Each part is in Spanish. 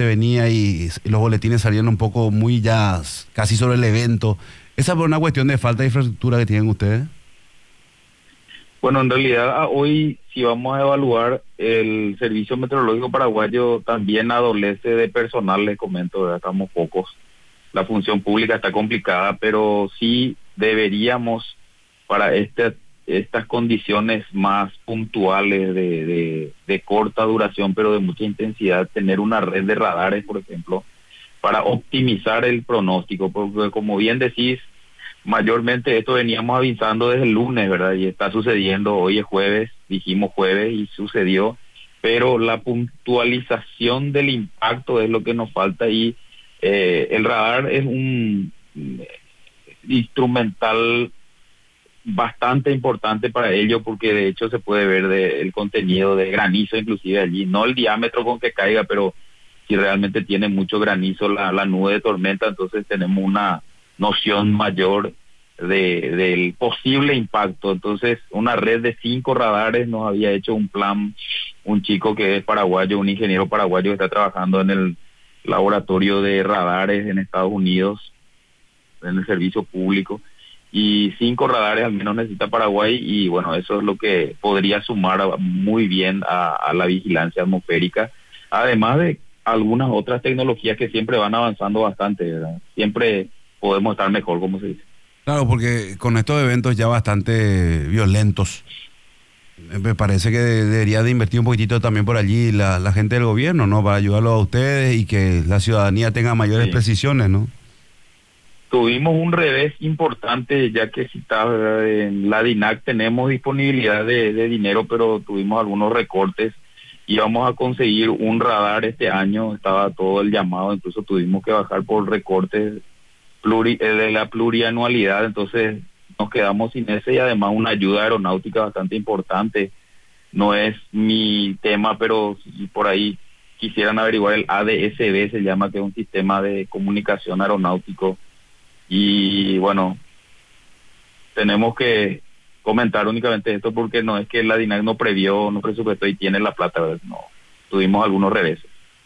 venía y los boletines salían un poco muy ya casi sobre el evento. ¿Esa por una cuestión de falta de infraestructura que tienen ustedes? Bueno, en realidad hoy, si vamos a evaluar, el Servicio Meteorológico Paraguayo también adolece de personal, les comento, ¿verdad? Estamos pocos. La función pública está complicada, pero sí deberíamos, para estas condiciones más puntuales de corta duración, pero de mucha intensidad, tener una red de radares, por ejemplo, para optimizar el pronóstico, porque como bien decís, mayormente esto veníamos avisando desde el lunes, ¿verdad? Y está sucediendo, hoy es jueves, dijimos jueves y sucedió, pero la puntualización del impacto es lo que nos falta y el radar es un instrumental bastante importante para ello, porque de hecho se puede ver el contenido de granizo inclusive allí, no el diámetro con que caiga, pero si realmente tiene mucho granizo la nube de tormenta, entonces tenemos una noción mayor del posible impacto. Entonces una red de 5 radares nos había hecho un plan, un chico que es paraguayo, un ingeniero paraguayo que está trabajando en el laboratorio de radares en Estados Unidos, en el servicio público, y 5 radares al menos necesita Paraguay, y bueno, eso es lo que podría sumar muy bien a la vigilancia atmosférica, además de algunas otras tecnologías que siempre van avanzando bastante, ¿verdad? Siempre podemos estar mejor, como se dice. Claro, porque con estos eventos ya bastante violentos, me parece que debería de invertir un poquitito también por allí la gente del gobierno, ¿no? Para ayudarlos a ustedes y que la ciudadanía tenga mayores precisiones, ¿no? Tuvimos un revés importante, ya que citaba en la DINAC tenemos disponibilidad de dinero, pero tuvimos algunos recortes. Íbamos a conseguir un radar este año, estaba todo el llamado, incluso tuvimos que bajar por recortes de la plurianualidad, entonces nos quedamos sin ese, y además una ayuda aeronáutica bastante importante. No es mi tema, pero si por ahí quisieran averiguar, el ADSB se llama, que es un sistema de comunicación aeronáutico. Y bueno, tenemos que comentar únicamente esto porque no es que la DINAC no previó, no presupuestó y tiene la plata, ¿verdad? No, tuvimos algunos reveses.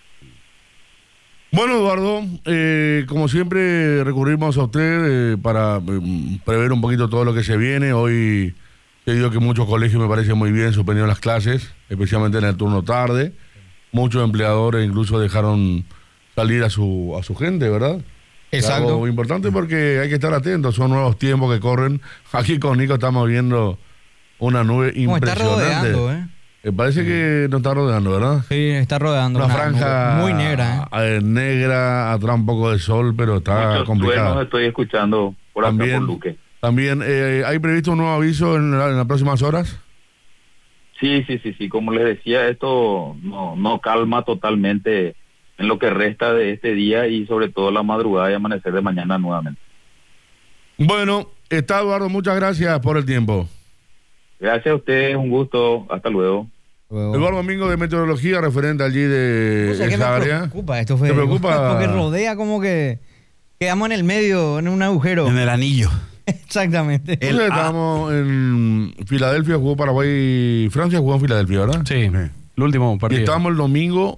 Bueno, Eduardo, como siempre recurrimos a usted para prever un poquito todo lo que se viene. Hoy he dicho que muchos colegios, me parece muy bien, suspendieron las clases, especialmente en el turno tarde. Muchos empleadores incluso dejaron salir a su gente, ¿verdad? Exacto. Algo importante porque hay que estar atentos, son nuevos tiempos que corren. Aquí con Nico estamos viendo una nube impresionante. Está rodeando, Parece que nos está rodeando, ¿verdad? Sí, está rodeando. Una franja muy negra. Negra, atrás un poco de sol, pero está muchos complicada. truenos estoy escuchando por acá, por Luque. También, ¿hay previsto un nuevo aviso en las próximas horas? Sí. Como les decía, esto no calma totalmente en lo que resta de este día y sobre todo la madrugada y amanecer de mañana nuevamente. Bueno, está Eduardo, muchas gracias por el tiempo. Gracias a ustedes, un gusto, hasta luego. Eduardo Domingo de Meteorología, referente allí de esa área. Me preocupa esto, Fede. ¿Te preocupa? Porque rodea como que quedamos en el medio, en un agujero. En el anillo. Exactamente. Estábamos en Filadelfia, jugó Paraguay, Francia jugó en Filadelfia, ¿verdad? Sí, el último partido. Y estábamos el domingo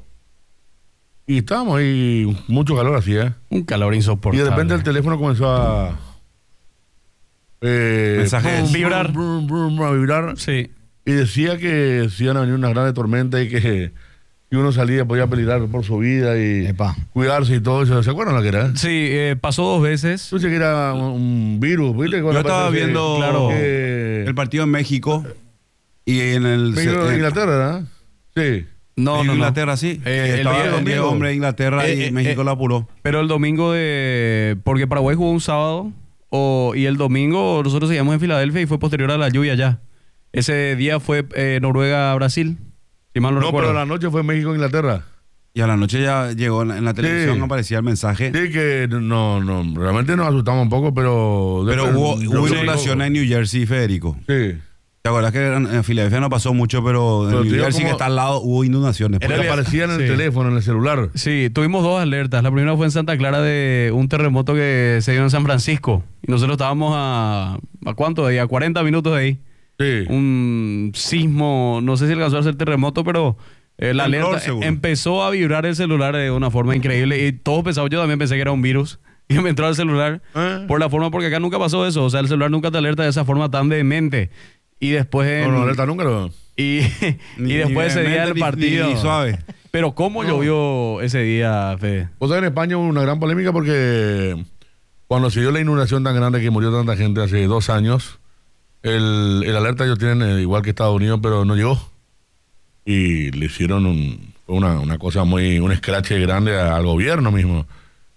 y estábamos ahí, mucho calor así, Un calor insoportable. Y de repente el teléfono comenzó a mensajes. Vibrar. A vibrar. Sí. Y decía que si iban a venir unas grandes tormentas y que uno salía, podía peligrar por su vida y cuidarse y todo eso. ¿Se acuerdan lo que era? Sí, pasó 2 veces. Yo sé que era un virus, ¿viste? Yo estaba viendo el partido en México y en el... México de Inglaterra, ¿verdad? Sí. No. Inglaterra, sí. Estaba el hombre de Inglaterra y México lo apuró. Pero el domingo porque Paraguay jugó un sábado y el domingo nosotros seguíamos en Filadelfia y fue posterior a la lluvia ya. Ese día fue Noruega-Brasil, si mal no recuerdo. Pero la noche fue México-Inglaterra. Y a la noche ya llegó en la televisión, aparecía el mensaje. Sí, que no, realmente nos asustamos un poco, pero... Pero hubo inundaciones en New Jersey, Federico. Sí. ¿Te acuerdas que en Filadelfia no pasó mucho, pero en New Jersey, que está al lado, hubo inundaciones? Era que aparecía en el teléfono, en el celular. Sí, tuvimos 2 alertas. La primera fue en Santa Clara de un terremoto que se dio en San Francisco. Y nosotros estábamos ¿a cuánto de ahí? A 40 minutos de ahí. Sí. Un sismo, no sé si alcanzó a ser terremoto, pero La Temblor, alerta seguro. empezó a vibrar el celular de una forma increíble y todos pensaban, yo también pensé que era un virus y me entró al celular por la forma, porque acá nunca pasó eso, o sea, el celular nunca te alerta de esa forma tan vehemente. Y después... No, alerta nunca, no. Y después ese día del partido... Ni suave. Pero ¿cómo llovió ese día, Fede? Vos sabés, en España hubo una gran polémica porque cuando se dio la inundación tan grande que murió tanta gente hace 2 años, el alerta ellos tienen igual que Estados Unidos, pero no llegó. Y le hicieron una cosa un scratch grande al gobierno mismo.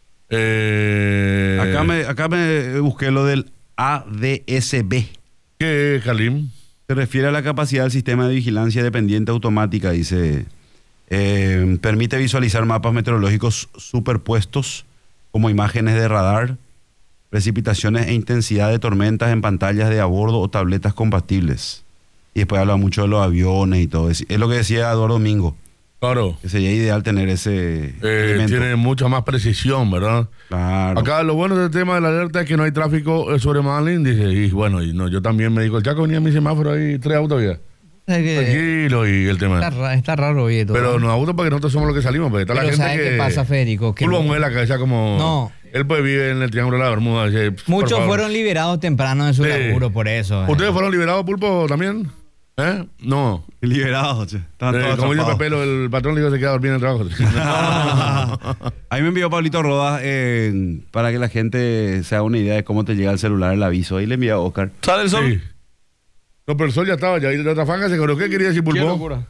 Acá me busqué lo del ADSB. ¿Qué es, Kalim? Se refiere a la capacidad del sistema de vigilancia dependiente automática, dice. Permite visualizar mapas meteorológicos superpuestos como imágenes de radar, precipitaciones e intensidad de tormentas en pantallas de a bordo o tabletas compatibles. Y después habla mucho de los aviones y todo. Es lo que decía Eduardo Domingo, Claro. que sería ideal tener ese elemento. Tiene mucha más precisión, ¿verdad? Claro. Acá lo bueno del tema de la alerta es que no hay tráfico sobre Malin, dice. Y bueno, yo también me dijo, el Chaco venía a mi semáforo ahí 3 autos ya. Tranquilo, y el tema. Está raro, oye, todo. Pero no autos porque nosotros somos los que salimos, porque está la Pero gente ¿sabes que... qué pasa, Federico? Que Pulvo mueve la cabeza como... No. Él pues vive en el Triángulo de la Bermuda. Dice, por muchos favor. fueron liberados temprano de su Sí. laburo por eso. ¿Ustedes fueron liberados, Pulpo, también? No. Liberados, che. Estaban todos Como dice atrapados. Papelo, el patrón le dijo que se queda dormido en el trabajo. Ahí me envió Pablito Rodas para que la gente se haga una idea de cómo te llega el celular el aviso. Ahí le envía a Oscar. ¿Sale el sol? Sí. No, pero el sol ya estaba, ya. Y la otra fanga se quedó. ¿Qué quería decir, Qué Pulpo? locura.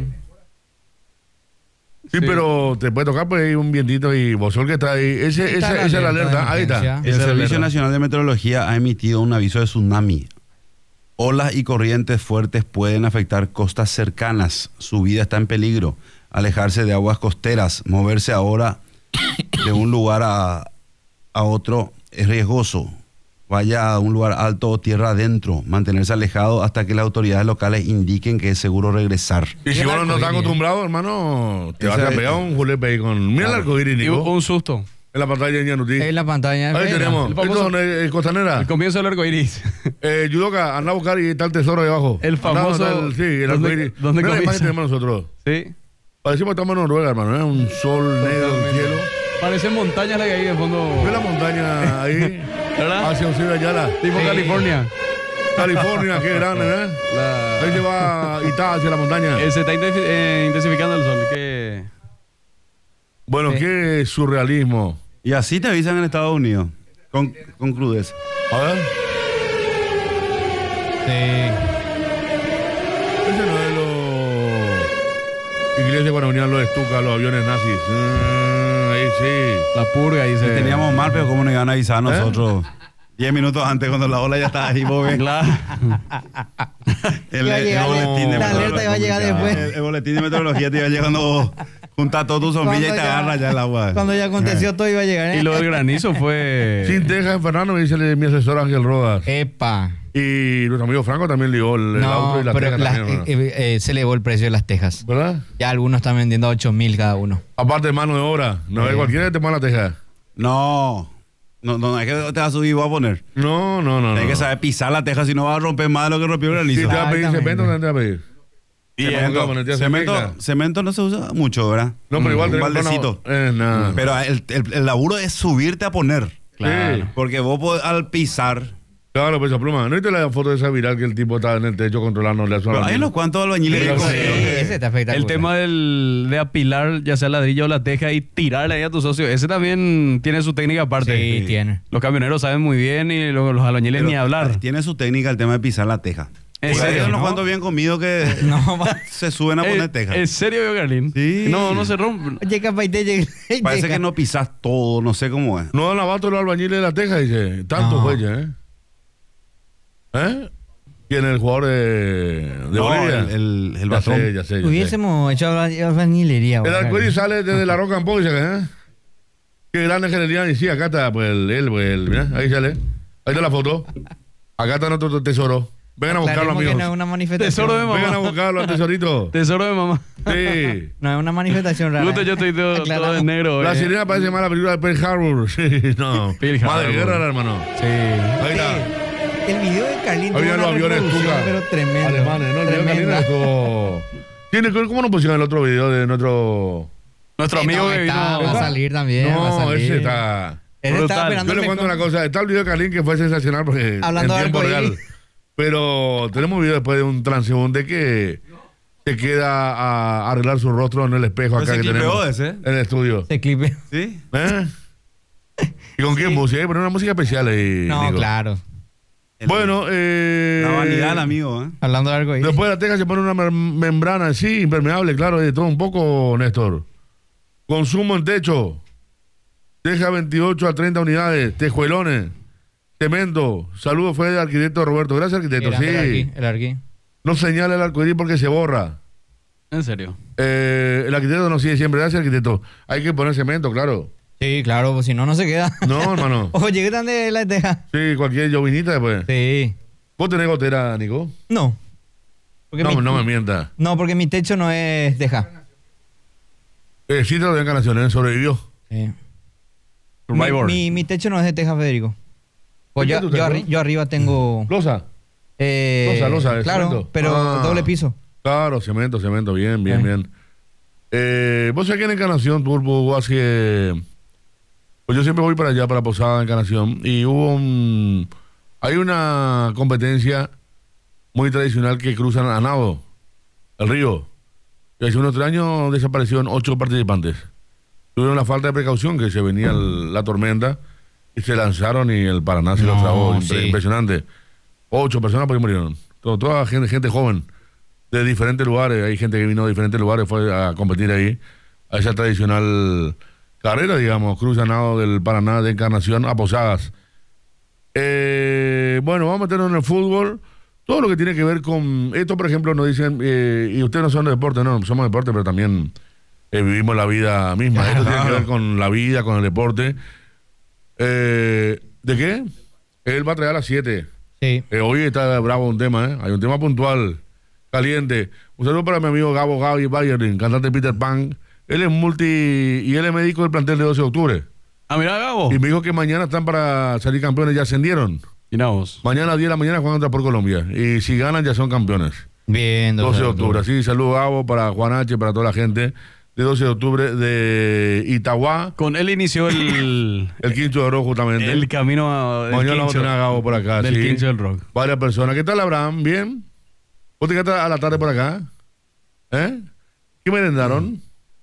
Sí, pero te puede tocar pues ahí un vientito y vos sol que está ahí. Esa es la alerta. Ahí está. emergencia. El Esa es la Servicio alerta. Nacional de Meteorología ha emitido un aviso de tsunami. Olas y corrientes fuertes pueden afectar costas cercanas. Su vida está en peligro. Alejarse de aguas costeras. Moverse ahora de un lugar a otro es riesgoso. Vaya a un lugar alto o tierra adentro. Mantenerse alejado hasta que las autoridades locales indiquen que es seguro regresar. Y si el vos no estás arcoíris. acostumbrado, hermano, te vas Esa a es- pegar un julepe ahí con... Mira el arcoíris, Y Nico. un susto. En la pantalla de Ñanutí. En la pantalla. Ahí Fede. tenemos. el famoso- ¿Esto es Costanera? El comienzo del arco iris. Yudoka, anda a buscar y está el tesoro ahí abajo. El famoso- Sí, el ¿Dónde- arcoíris. dónde Mira la imagen comienza? que tenemos nosotros. Sí. Parecemos que estamos en Noruega, hermano. Es un sol negro en el cielo. Parecen montañas las que hay de fondo. Ve la montaña ahí. ¿Verdad? Hacia Océano Ayala. Tipo Sí. California. California, qué grande, ¿eh? Ahí se va Itá hacia la montaña. Se está intensificando el sol. Que... Bueno, Sí. qué surrealismo. Y así te avisan en Estados Unidos. Con crudeza. A ver. Sí. Ese no es los ingleses cuando venían los Stuka, los aviones nazis. Ahí sí. La purga, dice. Teníamos mal, pero ¿cómo nos iban a avisar a nosotros? 10 minutos antes, cuando la ola ya estaba ahí, vos ves. Claro. Iba a llegar- boletín de la alerta iba a llegar meteorología. después. El boletín de meteorología te iba llegando vos. Junta toda tu sombrilla y Cuando te ya- agarra ya el agua. Cuando ya aconteció todo iba a llegar. Y lo del granizo fue... Sin Texas en Fernando, me dice mi asesor Ángel Rodas. Epa. Y nuestro amigo Franco también ligó el auto No, y la pero Texas también, ¿no? se elevó el precio de las tejas. ¿Verdad? Ya algunos están vendiendo a 8,000 cada uno. Aparte de mano de obra. No es cualquiera que te pone la teja. No es que te vas a subir y vas a poner. No. Tienes que saber pisar la teja, si no vas a romper más de lo que rompió el Si te granizo. va a pedir Exactamente. cemento, ¿dónde te va a pedir? Y Cemento, cemento no se usa mucho, ¿verdad? No, pero igual un tenés baldecito. nada. Pero el laburo es subirte a poner. Claro. Porque vos al pisar. Claro, pues esa pluma. ¿No viste la foto de esa viral que el tipo estaba en el techo controlando la zona? Pero hay unos cuantos albañiles Pero que sí. Ese está espectacular. El tema de apilar, ya sea ladrillo o la teja, y tirarle ahí a tu socio, ese también tiene su técnica aparte. Sí, tiene. Los camioneros saben muy bien y los albañiles ni hablar. Tiene su técnica el tema de pisar la teja. ¿En Porque hay serio? unos ¿No? cuantos bien comidos que No, se suben a poner teja. ¿En serio, vio, Carlín? Sí. No se rompe. Oye, capaz y te llega. Parece que no pisas todo, no sé cómo es. No han lavado todos los albañiles de la teja, dice. Tanto No. fue ya, ¿eh? ¿Quién es el jugador de No, Bolivia? el Ya batón. sé, ya sé. Hubiésemos hecho albañilería. El ahora. arcoíris sale desde la roca en Pó, dice, ¿eh? Qué grande es Gerelian. Y sí, acá está, pues, mira, ahí sale. Ahí está la foto. Acá está nuestro tesoro. Vengan a buscarlo, Aclaremos que amigos. no es una manifestación. Tesoro de mamá. Vengan a buscarlo, al tesorito. Tesoro de mamá. Sí. No es una manifestación rara. Gusto, yo estoy todo Aclaramos. de negro. La sirena parece más la película de Pearl Harbor. Sí, no. Pearl Más de Harbor. guerra, hermano. Sí. Ahí está. El video de Carlín tuvo Había una los aviones reproducción, Tuca. pero tremendo. Alemanes, ¿no? El video de Tremenda. Carolina estuvo ¿Cómo nos pusieron el otro video de nuestro... Nuestro amigo No, que vino. va a salir también. va a No, salir. ese está... Ese brutal. está esperando Yo le el cuento mejor. una cosa. Está el video de Carlín que fue sensacional porque Hablando de en tiempo arcoíris. real. Pero tenemos un video después de un transeúnte que se queda a arreglar su rostro en el espejo Pero acá se que clipeó tenemos ese. en el estudio. Se clipe. ¿Sí? ¿Eh? ¿Y con qué música? Pero una música especial ahí, No, Nico. claro. Bueno, La vanidad, amigo, ¿eh? Hablando de algo ahí. después de la teja se pone una membrana así, impermeable, claro, de todo un poco, Néstor. Consumo en techo. Teja 28 a 30 unidades. Tejuelones. Cemento. Saludos, fue el arquitecto Roberto. Gracias, arquitecto. Sí. El arqui. No señala el arcoíris porque se borra. En serio. El arquitecto nos sigue siempre. Gracias, arquitecto. Hay que poner cemento, claro. Sí, claro, pues si no, no se queda. No, hermano. Oye, ¿qué tan de la teja? Sí, cualquier llovinita después. Sí. ¿Vos tenés gotera, Nico? No. Porque No me mientas. No, porque mi techo no es teja. Sí, te lo de encarnaciones, sobrevivió. Sí. Survivor. Mi techo no es de teja, Federico. Pues ¿Qué yo, es tu techo? yo arriba tengo... ¿Losa? Losa, de claro, cemento. pero Ah. doble piso. Claro, cemento, bien, Sí. bien. Vos sabés que en Encarnación, Turbo, vos hace... Pues yo siempre voy para allá, para Posada, Encarnación, y hay una competencia muy tradicional que cruzan a nado, el río. Y hace unos 3 años desaparecieron 8 participantes. Tuvieron la falta de precaución, que se venía la tormenta, y se lanzaron y el Paraná se lo No, tragó. sí. Impresionante. 8 personas porque murieron. Toda gente joven, de diferentes lugares. Hay gente que vino de diferentes lugares, fue a competir ahí, a esa tradicional carrera, digamos, cruz a nado del Paraná de Encarnación a Posadas. Bueno, vamos a meternos en el fútbol. Todo lo que tiene que ver con esto, por ejemplo, nos dicen, y ustedes no son de deporte, no, somos de deporte, pero también vivimos la vida misma. Esto tiene que ver con la vida, con el deporte. ¿De qué? Él va a traer a las 7. Sí. Hoy está bravo un tema, ¿eh? Hay un tema puntual, caliente. Un saludo para mi amigo Gaby Bayerlin, cantante Peter Pan. Él es y él es médico del plantel de 12 de octubre. Ah, mira, Gabo. Y me dijo que mañana están para salir campeones, ya ascendieron. Mira vos. Mañana a 10 de la mañana juegan contra por Colombia. Y si ganan ya son campeones. Bien, 12 de octubre. Así, saludo Gabo para Juan H, para toda la gente de 12 de octubre de Itagua. Con él inició el Quincho de Rojo, justamente. camino del Mañana vamos a quincho, tener a Gabo por acá. del sí. quincho del rock. Varias personas. ¿Qué tal, Abraham? ¿Bien? ¿Vos te quedaste a la tarde por acá? ¿Eh? ¿Qué merendaron?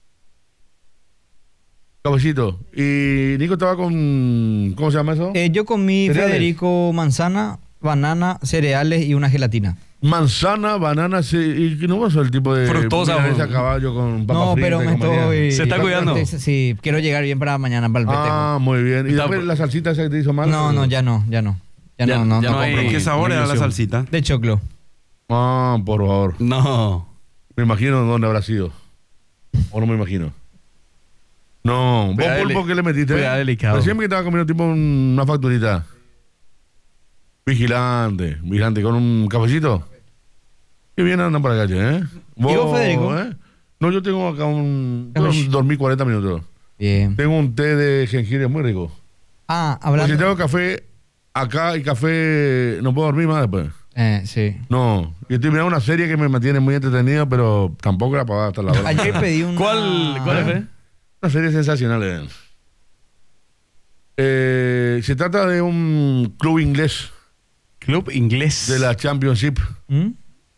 Cabecito. Y Nico estaba con... ¿Cómo se llama eso? Yo comí, ¿Cereales? Federico, manzana, banana, cereales y una gelatina. Manzana, banana, y no vas el tipo de... Fructosa, milanesa bro. a caballo con papa No, frita pero y me compañía. estoy... Se está cuidando. Sí, quiero llegar bien para mañana, para el festejo. Ah, muy bien. ¿Y Está después por- la salsita esa que te hizo mal? No, ya no. Ya Ya- no ya no compro. hay- ¿Qué sabor no hay era la ilusión. salsita? De choclo. Ah, por favor. No. Me imagino dónde habrá sido. O no me imagino. No, vos Fue pulpo, ¿qué le metiste? fue delicado. Recién que estaba comiendo tipo una facturita. Vigilante con un cafecito. Qué bien andan para la calle, ¿eh? ¿Y vos, Federico? ¿eh? No, yo tengo acá Café. dormí 40 minutos. Bien. Tengo un té de jengibre muy rico. Ah, Porque si hablando... tengo café acá y café, no puedo dormir más después. Sí. No, y estoy mirando una serie que me mantiene muy entretenido, pero tampoco era para hasta la hora. Ayer pedí una... ¿Cuál es? Una serie sensacional. Se trata de un club inglés Club inglés. de la Championship. ¿Mm?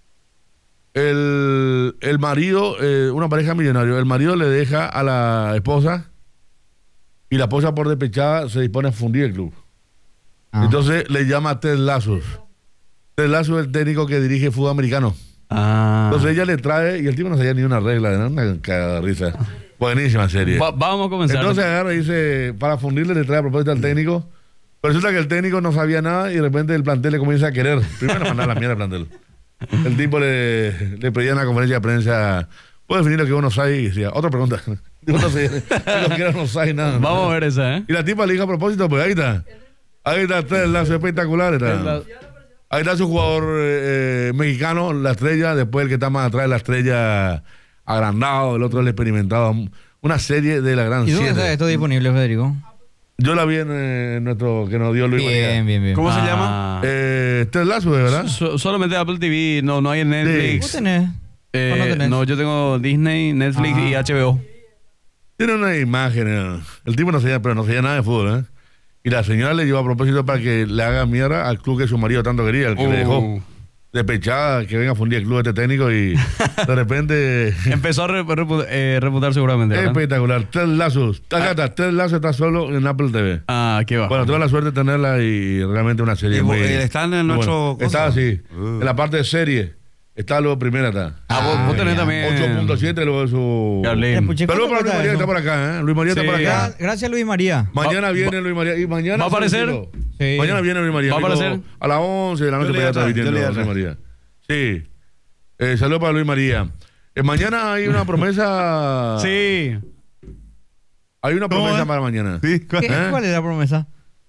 El marido, una pareja millonaria, el marido le deja a la esposa y la esposa por despechada se dispone a fundir el club. Ah. Entonces le llama a Ted Lasso. Ted Lasso es el técnico que dirige fútbol americano. Ah. Entonces ella le trae, y el tipo no sabía ni una regla, ¿no? Una cagada de risa. Buenísima serie. Vamos a comenzar. Entonces agarra y dice, para fundirle le trae a propósito al técnico. Pero resulta que el técnico no sabía nada y de repente el plantel le comienza a querer. Primero mandar la mierda al plantel. El tipo le pedía en la conferencia de prensa, ¿puedo definir lo que uno sabe? Y decía, otra pregunta. Digo, no sé, lo que era no sabe nada. Vamos a ver esa, ¿eh? Y la tipa le dijo a propósito, pues ahí está. Ahí está el lazo espectacular. Está. Ahí está su jugador mexicano, la estrella, después el que está más atrás, la estrella agrandado, el otro el experimentado. Una serie de la gran ¿Y dónde está 7. esto disponible, Federico? Yo la vi en nuestro que nos dio Luis Bien, María. bien. ¿Cómo se llama? Ah. Ted Lasso, ¿de verdad? Solamente Apple TV, no hay en ¿Vos Netflix. tenés? ¿O no tenés? No, yo tengo Disney, Netflix y HBO. Tiene una imagen. El tipo no sabía, pero no sabía nada de fútbol, ¿eh? Y la señora le llevó a propósito para que le haga mierda al club que su marido tanto quería, el que le dejó despechada, que venga a fundir el club este técnico y de repente... Empezó a reputar seguramente, ¿verdad? Espectacular. 3 lazos. Acá 3 lazos está solo en Apple TV. Ah, qué va. Bueno, tuve la suerte de tenerla y realmente una serie muy... ¿Están en nuestro...? Bueno, está así. En la parte de serie. Está luego primera, está. Vos tenés ya. también... 8.7 luego de su... Carlín. Escuché, Saludos para ¿cuánto Luis María, que cuesta está eso? por acá, ¿eh? Luis María Sí. está por acá. Gracias, Luis María. Mañana viene Luis María. Y mañana... ¿Va a aparecer? Sí. Mañana viene Luis María. ¿Va a amigo, aparecer? a las 11 de la noche Yo le para estar voy a transmitiendo traer, yo le Luis voy a María. Sí. Saludos para Luis María. Mañana hay una promesa... Sí. Hay una ¿Cómo promesa es? para mañana. Sí. ¿Cuál es la promesa?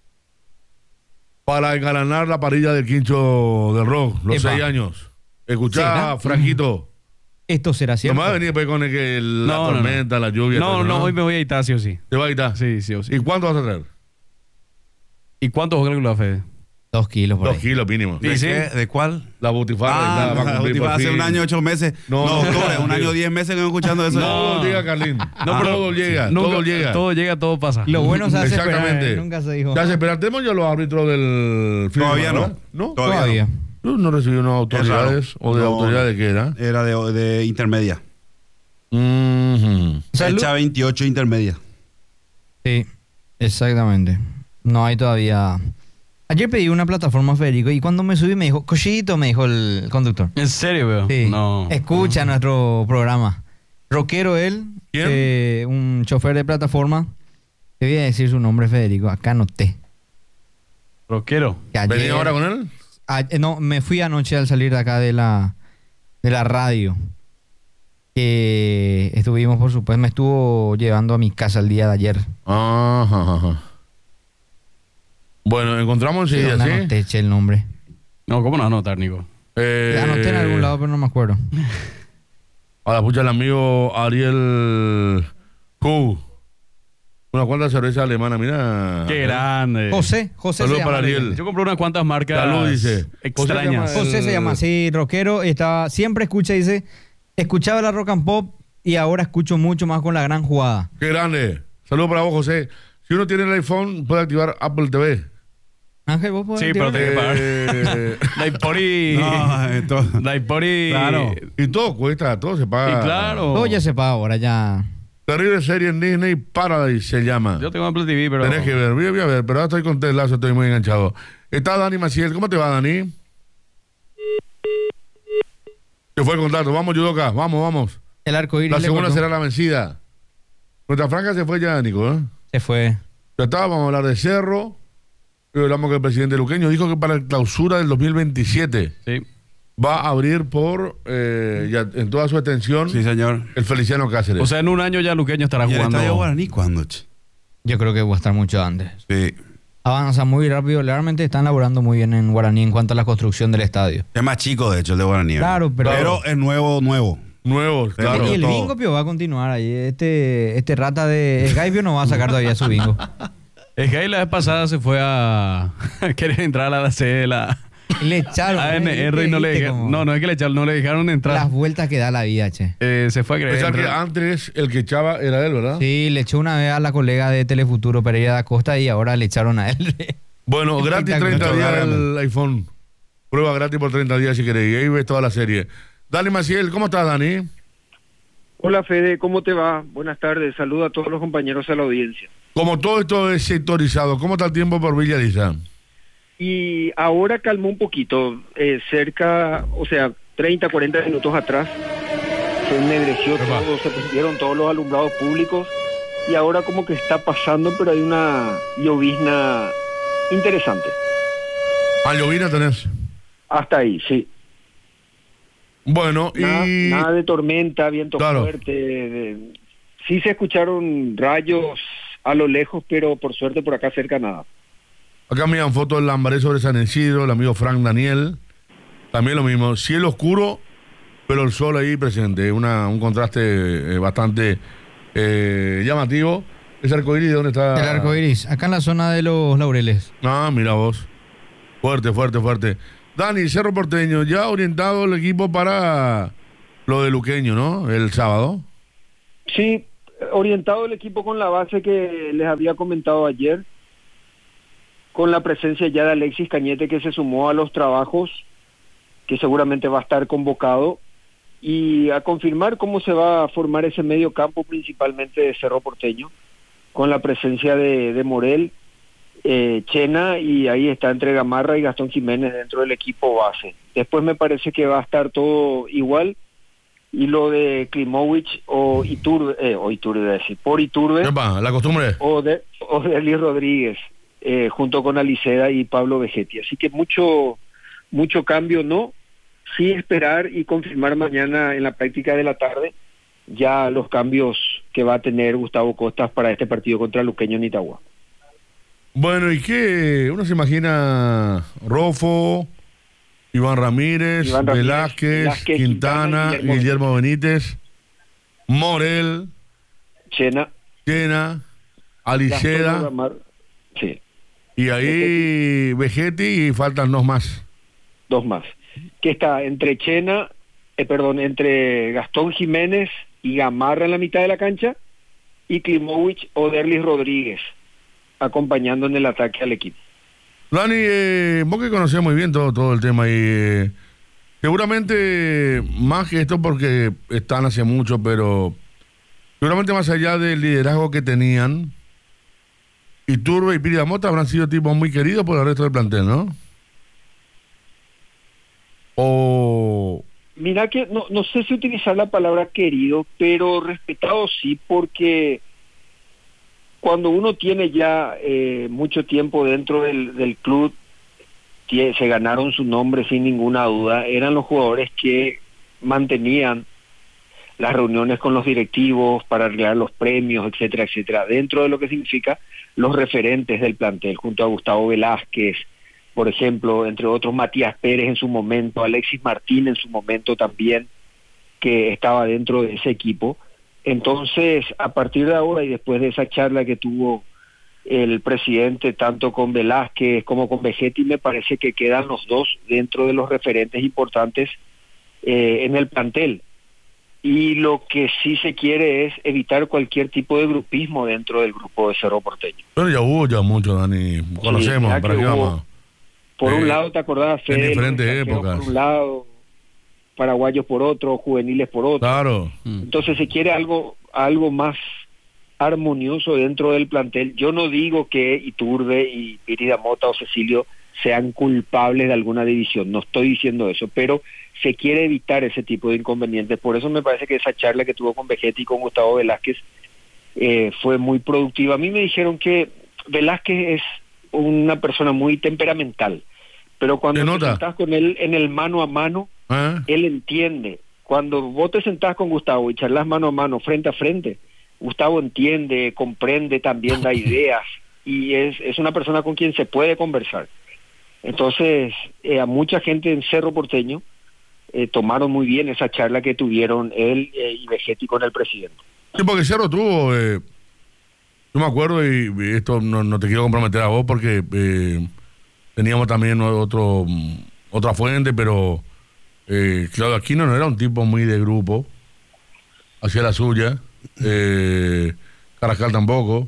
Para engalanar la parrilla del Quincho del Rock, los Epa. 6 años. Escuchá, ¿Será? Franquito. Esto será No cierto. me va a venir pues con la No, no, tormenta, la lluvia. No, todo, no, hoy me voy a editar, sí o sí. ¿Te va a quitar? Sí, sí o sí. ¿Y cuánto vas a traer? ¿Y cuánto vos calculás, Fede? 2 kilos por 2 ahí. kilos mínimo. Sí, sí. ¿De cuál? La butifarra Ah, va a cumplir por hace fin. un año, 8 meses. No, No, no, octubre, no, un año, 10 meses que vengo escuchando eso. Todo llega, Carlín. Todo llega, Nunca- todo llega. Todo llega, todo pasa. Lo bueno se hace esperar, Exactamente. nunca se dijo. Ya se espera. Tenemos ya los árbitros del fin de Todavía semana, no. ¿verdad? ¿No? Todavía Yo no recibí unas autoridades. ¿O de No. autoridades qué era? Era de intermedia. Mhm. Salud. Fecha 28 intermedia. Sí, exactamente. No hay todavía. Ayer pedí una plataforma, Federico, y cuando me subí me dijo, Cochito, me dijo el conductor. ¿En serio, veo? Sí. No. Escucha nuestro programa. Rockero él, ¿Quién? un chofer de plataforma. Te voy a decir su nombre, Federico. Acá noté. Rockero. Que ayer- ¿Venía ahora con él? no, me fui anoche al salir de acá de la radio. Que estuvimos, por supuesto, me estuvo llevando a mi casa el día de ayer. Ajá. Bueno, encontramos Sí, enseguida, no ¿sí? anoté, che, el nombre. No, ¿cómo no anotar, Nico? La anoté en algún lado, pero no me acuerdo. A la pucha el amigo Ariel Q. Una cuanta cerveza alemana, mira. Qué grande. José Saludos se para llama. Ariel. Yo compré unas cuantas marcas Salud, dice. extrañas. José se llama así, rockero. Siempre escucha, dice, escuchaba la rock and pop y ahora escucho mucho más con la gran jugada. Qué grande. Saludos para vos, José. Si uno tiene el iPhone, puede activar Apple TV. Ángel, vos podés Sí, pero activar? tenés que pagar. Daipori. No, esto- Daipori. Claro. Y todo cuesta, todo se paga. Y claro. Todo ya se paga ahora, ya. Terrible serie en Disney, Paradise se llama. Yo tengo Apple TV, pero. Tenés que ver, voy a ver, pero ahora estoy con Ted Lasso, estoy muy enganchado. Está Dani Maciel, ¿cómo te va, Dani? Se fue el contacto, vamos, Yudoka, vamos. El arco iris La le segunda cortó. será la vencida. Nuestra franja se fue ya, Nico, ¿eh? Se fue. Ya está, vamos a hablar de Cerro. Y hablamos que el presidente Luqueño dijo que para la clausura del 2027 Sí. va a abrir por, ya en toda su extensión, Sí, señor. el Feliciano Cáceres. O sea, en un año ya Luqueño estará ¿Y el jugando. Estadio Guaraní cuándo, che? Yo creo que va a estar mucho antes. Sí. Avanza muy rápido. Realmente están laborando muy bien en Guaraní en cuanto a la construcción del estadio. Es más chico, de hecho, el de Guaraní. Claro, pero- es nuevo. Nuevos, claro. Y el todo. bingo, Pio, va a continuar ahí. Este rata de Skype no va a sacar todavía su bingo. Es que ahí la vez pasada se fue a querer entrar a la sede de la Le echaron. ANR y no le ¿viste dejaron. cómo? No es que le echaron, no le dejaron entrar. Las vueltas que da la vida, che. Se fue a querer Pensar que entrar. antes el que echaba era él, ¿verdad? Sí, le echó una vez a la colega de Telefuturo, Pereira da Costa, y ahora le echaron a él. Bueno, gratis 30 días el iPhone. Prueba gratis por 30 días si queréis. Y ahí ves toda la serie. Dani Maciel, ¿cómo estás, Dani? Hola Fede, ¿cómo te va? Buenas tardes, saludo a todos los compañeros a la audiencia. Como todo esto es sectorizado, ¿cómo está el tiempo por Villa Lisa? Y ahora calmó un poquito, cerca, o sea, 30, 40 minutos atrás, se ennegreció Epa. todo, se prendieron todos los alumbrados públicos y ahora como que está pasando, pero hay una llovizna interesante. Ah, llovina tenés. Hasta ahí, sí. Bueno, y... Nada de tormenta, viento Claro. fuerte. Sí se escucharon rayos a lo lejos, pero por suerte por acá cerca nada. Acá me dan fotos del Lambaré sobre San Isidro, el amigo Frank Daniel. También lo mismo, cielo oscuro, pero el sol ahí presente. Un contraste bastante llamativo. ¿Ese arcoíris dónde está? El arco iris, acá en la zona de los Laureles. Ah, mira vos. Fuerte. Dani, Cerro Porteño, ya orientado el equipo para lo de Luqueño, ¿no? El sábado. Sí, orientado el equipo con la base que les había comentado ayer, con la presencia ya de Alexis Cañete, que se sumó a los trabajos, que seguramente va a estar convocado, y a confirmar cómo se va a formar ese medio campo, principalmente de Cerro Porteño, con la presencia de Morel, Chena, y ahí está entre Gamarra y Gastón Jiménez dentro del equipo base. Después me parece que va a estar todo igual, y lo de Klimovich o Iturbe, por Iturbe, Epa, la costumbre. o de Eli Rodríguez, junto con Aliceda y Pablo Vegetti. Así que mucho cambio no, sí esperar y confirmar mañana en la práctica de la tarde ya los cambios que va a tener Gustavo Costas para este partido contra Luqueño en Itagua. Bueno, ¿y qué? Uno se imagina Rofo, Iván Ramírez, Velázquez, Quintana, Guillermo Benítez, Morel, Chena, Aliceda, sí, y ahí Vegetti y faltan dos más. dos más, que está entre entre Gastón Jiménez y Gamarra en la mitad de la cancha, y Klimovich o Derlis Rodríguez acompañando en el ataque al equipo. Dani, vos que conocés muy bien todo el tema y seguramente más que esto porque están hace mucho, pero seguramente más allá del liderazgo que tenían, Iturbe y Piri Damota habrán sido tipos muy queridos por el resto del plantel, ¿no? O... Mira que no sé si utilizar la palabra querido, pero respetado sí, porque cuando uno tiene ya mucho tiempo dentro del club, se ganaron su nombre sin ninguna duda, eran los jugadores que mantenían las reuniones con los directivos para arreglar los premios, etcétera, etcétera, dentro de lo que significa los referentes del plantel, junto a Gustavo Velázquez, por ejemplo, entre otros Matías Pérez en su momento, Alexis Martín en su momento también, que estaba dentro de ese equipo. Entonces, a partir de ahora y después de esa charla que tuvo el presidente, tanto con Velázquez como con Vegetti, me parece que quedan los dos dentro de los referentes importantes en el plantel. Y lo que sí se quiere es evitar cualquier tipo de grupismo dentro del grupo de Cerro Porteño. Pero ya hubo mucho, Dani. Conocemos, sí, ¿para qué vamos? Por un lado, ¿te acordás, Fede? En diferentes épocas. Por un lado, paraguayos por otro, juveniles por otro. Claro. Entonces se quiere algo más armonioso dentro del plantel. Yo no digo que Iturbe y Piri Damota o Cecilio sean culpables de alguna división, no estoy diciendo eso, pero se quiere evitar ese tipo de inconvenientes. Por eso me parece que esa charla que tuvo con Vegetti y con Gustavo Velázquez fue muy productiva. A mí me dijeron que Velázquez es una persona muy temperamental, pero cuando te sentás con él en el mano a mano, él entiende. Cuando vos te sentás con Gustavo y charlas mano a mano, frente a frente, Gustavo entiende, comprende, también da ideas, y es una persona con quien se puede conversar. Entonces, a mucha gente en Cerro Porteño tomaron muy bien esa charla que tuvieron él y Vegetti con el presidente. Sí, porque Cerro tuvo... yo me acuerdo, y esto no te quiero comprometer a vos porque teníamos también otra fuente, pero Claudio Aquino no era un tipo muy de grupo, hacía la suya, Carrascal tampoco,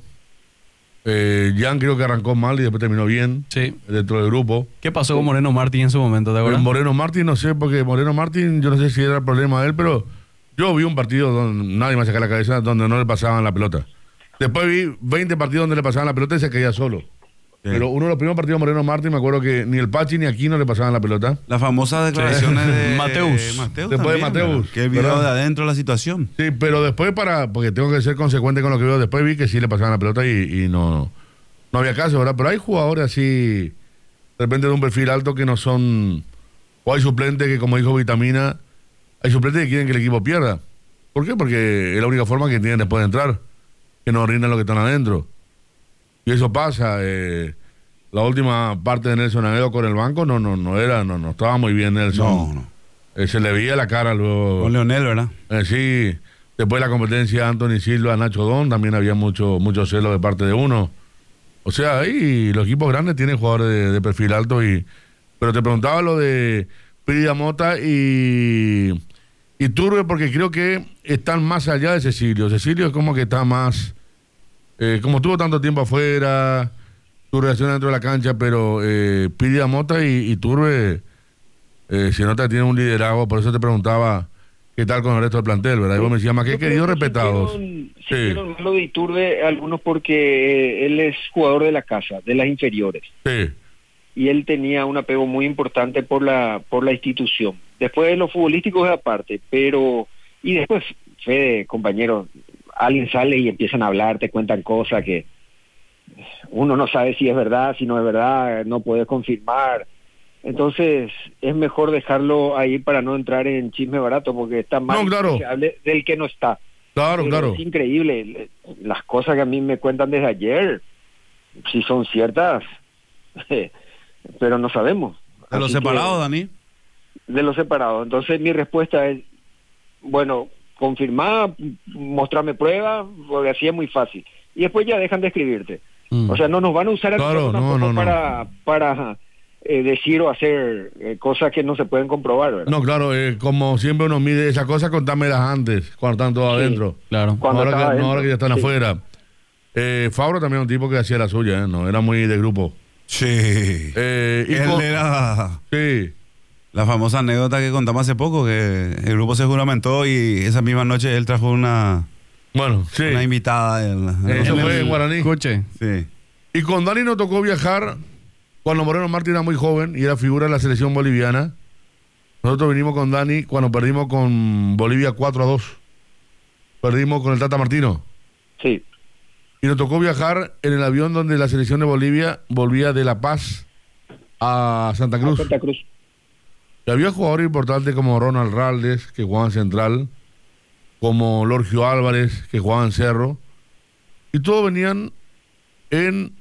Jan creo que arrancó mal y después terminó bien, sí, dentro del grupo. ¿Qué pasó con Moreno Martín en su momento, de verdad? Moreno Martín no sé, porque Moreno Martín yo no sé si era el problema de él, pero yo vi un partido donde nadie me saca la cabeza, donde no le pasaban la pelota. Después vi 20 partidos donde le pasaban la pelota y se caía solo. Sí. Pero uno de los primeros partidos de Moreno Martín, me acuerdo que ni el Pachi ni Aquino le pasaban la pelota. Las famosas declaraciones de Mateus. Después de Mateus. Que vio de adentro la situación. Sí, pero después porque tengo que ser consecuente con lo que veo, después vi que sí le pasaban la pelota y no había caso, ¿verdad? Pero hay jugadores así, de repente de un perfil alto que no son... O hay suplentes que, como dijo Vitamina, hay suplentes que quieren que el equipo pierda. ¿Por qué? Porque es la única forma que tienen después de entrar, que no rindan lo que están adentro. Y eso pasa. La última parte de Nelson Anedo con el banco no estaba muy bien Nelson. No. Se le veía la cara luego. Con Leonel, ¿verdad? Sí. Después de la competencia Anthony Silva, Nacho Don, también había mucho celo de parte de uno. O sea, ahí los equipos grandes tienen jugadores de perfil alto. Pero te preguntaba lo de Piri Damota y Iturbe, porque creo que están más allá de Cecilio. Cecilio es como que está más, como estuvo tanto tiempo afuera, su reacción dentro de la cancha, pero Pidi Mota y Iturbe se nota que tienen un liderazgo, por eso te preguntaba qué tal con el resto del plantel, ¿verdad? Y vos me decías, más que queridos, respetados. Sintieron lo de Iturbe algunos porque él es jugador de la casa, de las inferiores. Sí. Y él tenía un apego muy importante por la institución. Después de lo futbolístico es aparte, pero... Y después, Fede, compañero, alguien sale y empiezan a hablar, te cuentan cosas que uno no sabe si es verdad, si no es verdad, no puede confirmar. Entonces, es mejor dejarlo ahí para no entrar en chisme barato, porque está mal que se hable del que no está. Claro, Pero claro. es increíble. Las cosas que a mí me cuentan desde ayer, si son ciertas... pero no sabemos. De los separados, Dani. De los separados. Entonces mi respuesta es, bueno, confirmar, mostrarme pruebas, porque así es muy fácil. Y después ya dejan de escribirte. O sea, no nos van a usar a Claro, nosotros para decir o hacer cosas que no se pueden comprobar, ¿verdad? No, claro, como siempre uno mide esas cosas, contámelas antes, cuando están todos Sí. adentro. Claro. Cuando Ahora estaba que, no, ahora adentro. que ya están Sí. afuera. Fabro también es un tipo que hacía la suya, no era muy de grupo. Sí. Y Él era sí, la famosa anécdota que contamos hace poco, que el grupo se juramentó y esa misma noche él trajo una bueno, sí. invitada. Eso fue en Guaraní. Escuche. Sí. Y con Dani nos tocó viajar cuando Moreno Martín era muy joven y era figura de la selección boliviana. Nosotros vinimos con Dani cuando perdimos con Bolivia 4-2. Perdimos con el Tata Martino. Sí. Y nos tocó viajar en el avión donde la selección de Bolivia volvía de La Paz a Santa Cruz. Santa Cruz. Y había jugadores importantes como Ronald Raldes, que jugaban central, como Lorgio Álvarez, que jugaban Cerro. Y todos venían en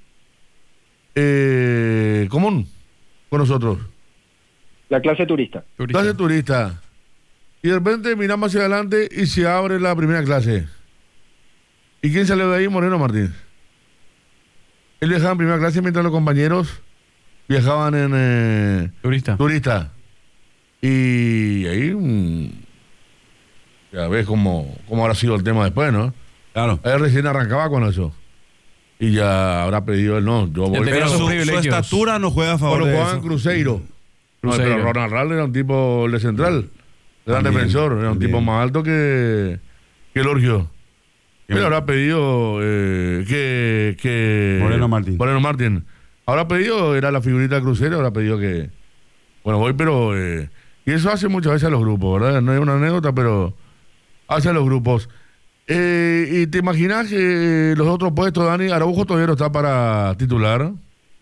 común con nosotros. La clase turista. Clase turista. Y de repente miramos hacia adelante y se abre la primera clase. ¿Y quién salió de ahí? Moreno Martín. Él viajaba en primera clase mientras los compañeros viajaban en turista. Y ahí ya ves cómo habrá sido el tema después, ¿no? Claro. Él recién arrancaba con eso. Y ya habrá pedido él, no, yo voy. Pero sus su privilegios. estatura no juega a favor Bueno, de jugaban eso. Cruzeiro. No, Cruzeiro. pero Ronald Raldes era un tipo de central. Gran También, defensor. Era un también. tipo más alto que Lorgio. Pero habrá pedido que Moreno Martín. Moreno Martín. Habrá pedido, era la figurita de Cruzeiro, habrá pedido que... Bueno, voy, pero... y eso hace muchas veces a los grupos, ¿verdad? No es una anécdota, pero hace a los grupos. ¿Y te imaginas que los otros puestos, Dani, Araujo todavía no está para titular?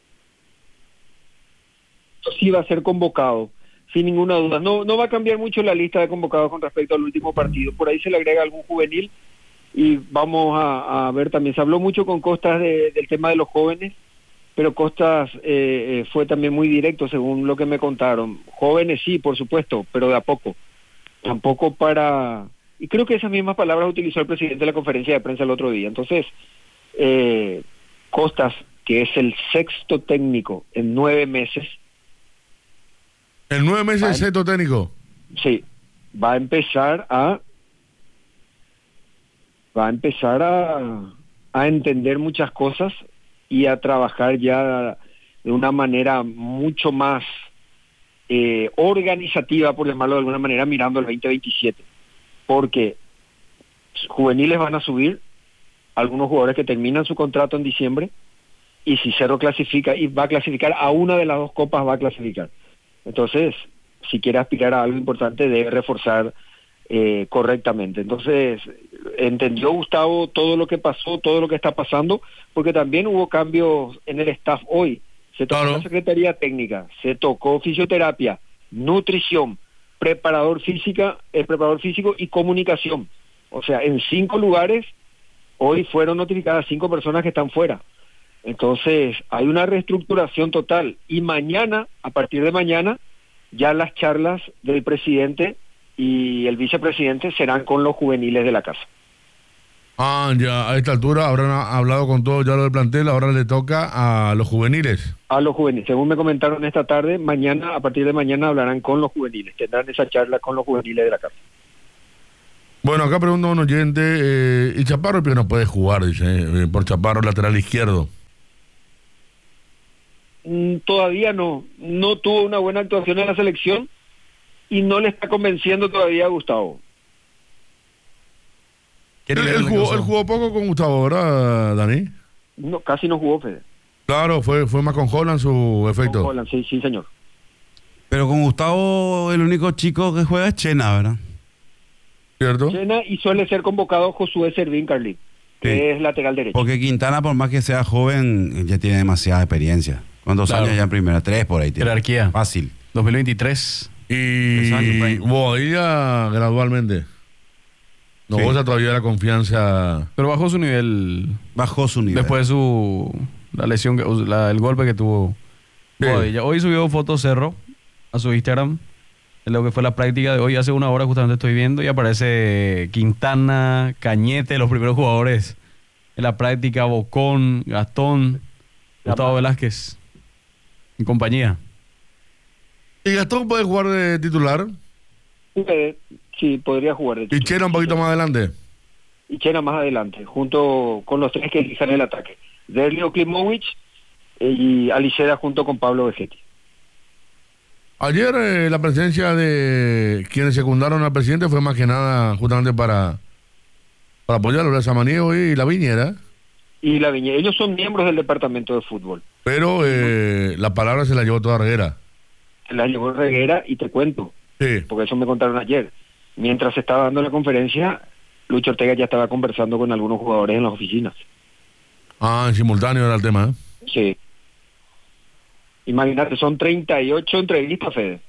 Sí va a ser convocado, sin ninguna duda. No va a cambiar mucho la lista de convocados con respecto al último partido. Por ahí se le agrega algún juvenil y vamos a ver también. Se habló mucho con Costas del tema de los jóvenes, pero Costas fue también muy directo según lo que me contaron. Jóvenes sí, por supuesto, pero de a poco. Tampoco para... Y creo que esas mismas palabras utilizó el presidente de la conferencia de prensa el otro día. Entonces, Costas, que es el sexto técnico en 9 meses, ¿En 9 meses Vale. seto técnico? sí, va a empezar a entender muchas cosas y a trabajar ya de una manera mucho más organizativa, por llamarlo de alguna manera, mirando el 2027. Porque juveniles van a subir, algunos jugadores que terminan su contrato en diciembre, y si Cerro clasifica, y va a clasificar a una de las dos copas, va a clasificar. Entonces, si quiere aspirar a algo importante, debe reforzar correctamente. Entonces, entendió Gustavo todo lo que pasó, todo lo que está pasando, porque también hubo cambios en el staff hoy. Se tocó Claro. la Secretaría Técnica, se tocó fisioterapia, nutrición, preparador físico y comunicación. O sea, en 5 lugares, hoy fueron notificadas 5 personas que están fuera. Entonces, hay una reestructuración total. Y mañana, a partir de mañana, ya las charlas del presidente y el vicepresidente serán con los juveniles de la casa. Ah, ya, a esta altura habrán hablado con todo ya lo del plantel, ahora le toca a los juveniles. A los juveniles, según me comentaron esta tarde, mañana, a partir de mañana hablarán con los juveniles, tendrán esa charla con los juveniles de la casa. Bueno, acá pregunta un oyente, y Chaparro pero no puede jugar, dice, por Chaparro lateral izquierdo. Todavía no tuvo una buena actuación en la selección y no le está convenciendo todavía a Gustavo. Él jugó poco con Gustavo, ¿verdad, Dani? No, casi no jugó, Fede. Claro, fue más con Holland su efecto. Con Holland, sí, señor. Pero con Gustavo, el único chico que juega es Chena, ¿verdad? ¿Cierto? Chena, y suele ser convocado Josué Servín, Carlín, que es lateral derecho. Porque Quintana, por más que sea joven, ya tiene demasiada experiencia. ¿Cuántos años ya en primera? 3 por ahí tiene. Jerarquía. Fácil. 2023. Y Bobadilla gradualmente. No Sí. goza todavía la confianza. Pero bajó su nivel Bajó su nivel. después de la lesión, el golpe que tuvo. Sí. Bobadilla. Hoy subió foto Cerro a su Instagram de lo que fue la práctica de hoy. Hace una hora justamente estoy viendo y aparece Quintana, Cañete, los primeros jugadores en la práctica, Bocón, Gastón, Gustavo Velázquez y compañía. ¿Y Gastón puede jugar de titular? Sí, podría jugar de ¿Y titular. Chera un poquito más adelante? Y Chena más adelante, junto con los tres que elijan el ataque. Derlio Klimovic y Aliceda junto con Pablo Vegetti. Ayer la presencia de quienes secundaron al presidente fue más que nada justamente para apoyarlo, a Samaniego y la Viñera. Y la Viña, ellos son miembros del departamento de fútbol. Pero la palabra se la llevó toda Reguera. La llevó Reguera y te cuento, Sí. porque eso me contaron ayer. Mientras se estaba dando la conferencia, Lucho Ortega ya estaba conversando con algunos jugadores en las oficinas. Ah, en simultáneo era el tema, ¿eh? Sí. Imagínate, son 38 entrevistas, Fede.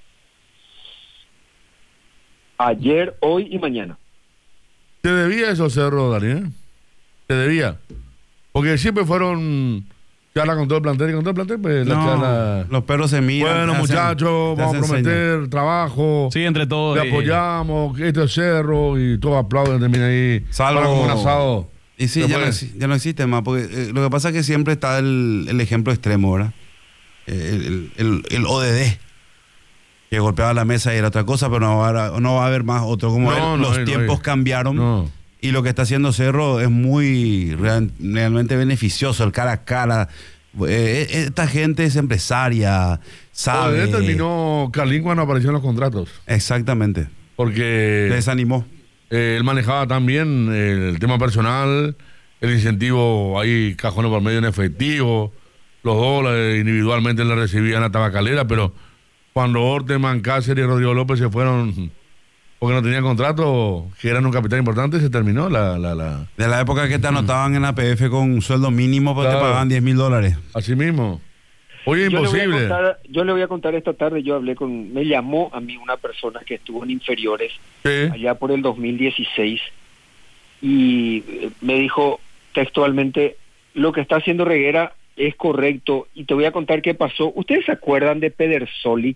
Ayer, hoy y mañana. ¿Te debía eso, Cerro, Dani? ¿Te debía? Porque siempre fueron charla con todo el plantel y con todo el plantel, pues la charla... Los perros se miran. Bueno, te hacen- muchachos, te vamos a hacen prometer señas. trabajo. Sí, entre todos. Le apoyamos, este es Cerro, y todos aplauden, termina ahí. Salvo- para como un asado. Y sí, ya no existe más, porque lo que pasa es que siempre está el ejemplo extremo, ¿verdad? El ODD, que golpeaba la mesa y era otra cosa, pero no va a haber más otro como él. Los tiempos cambiaron. No. Y lo que está haciendo Cerro es muy realmente beneficioso, el cara a cara. Esta gente es empresaria, sabe. ODD terminó Carlín cuando aparecieron los contratos. Exactamente. Porque Le desanimó. él manejaba también el tema personal, el incentivo ahí, cajones por medio en efectivo, los dólares individualmente le recibían a Tabacalera, pero cuando Orteman, Cáceres y Rodrigo López se fueron porque no tenían contrato, que eran un capital importante, se terminó la... De la época que te anotaban en la PF con un sueldo mínimo, pues te Claro. pagaban $10,000. Así mismo. Oye, Yo imposible. le voy a contar esta tarde, me llamó a mí una persona que estuvo en inferiores Sí. allá por el 2016 y me dijo textualmente, lo que está haciendo Reguera es correcto y te voy a contar qué pasó. ¿Ustedes se acuerdan de Pedersoli?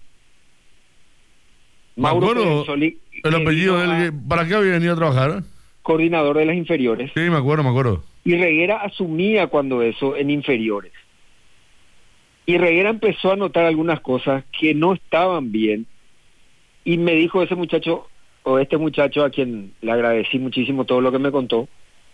Me acuerdo Pedersoli, el que apellido vino de él, ¿para qué había venido a trabajar? coordinador de las inferiores. Sí, me acuerdo. Y Reguera asumía cuando eso en inferiores. Y Reguera empezó a notar algunas cosas que no estaban bien. Y me dijo ese muchacho, o este muchacho a quien le agradecí muchísimo todo lo que me contó,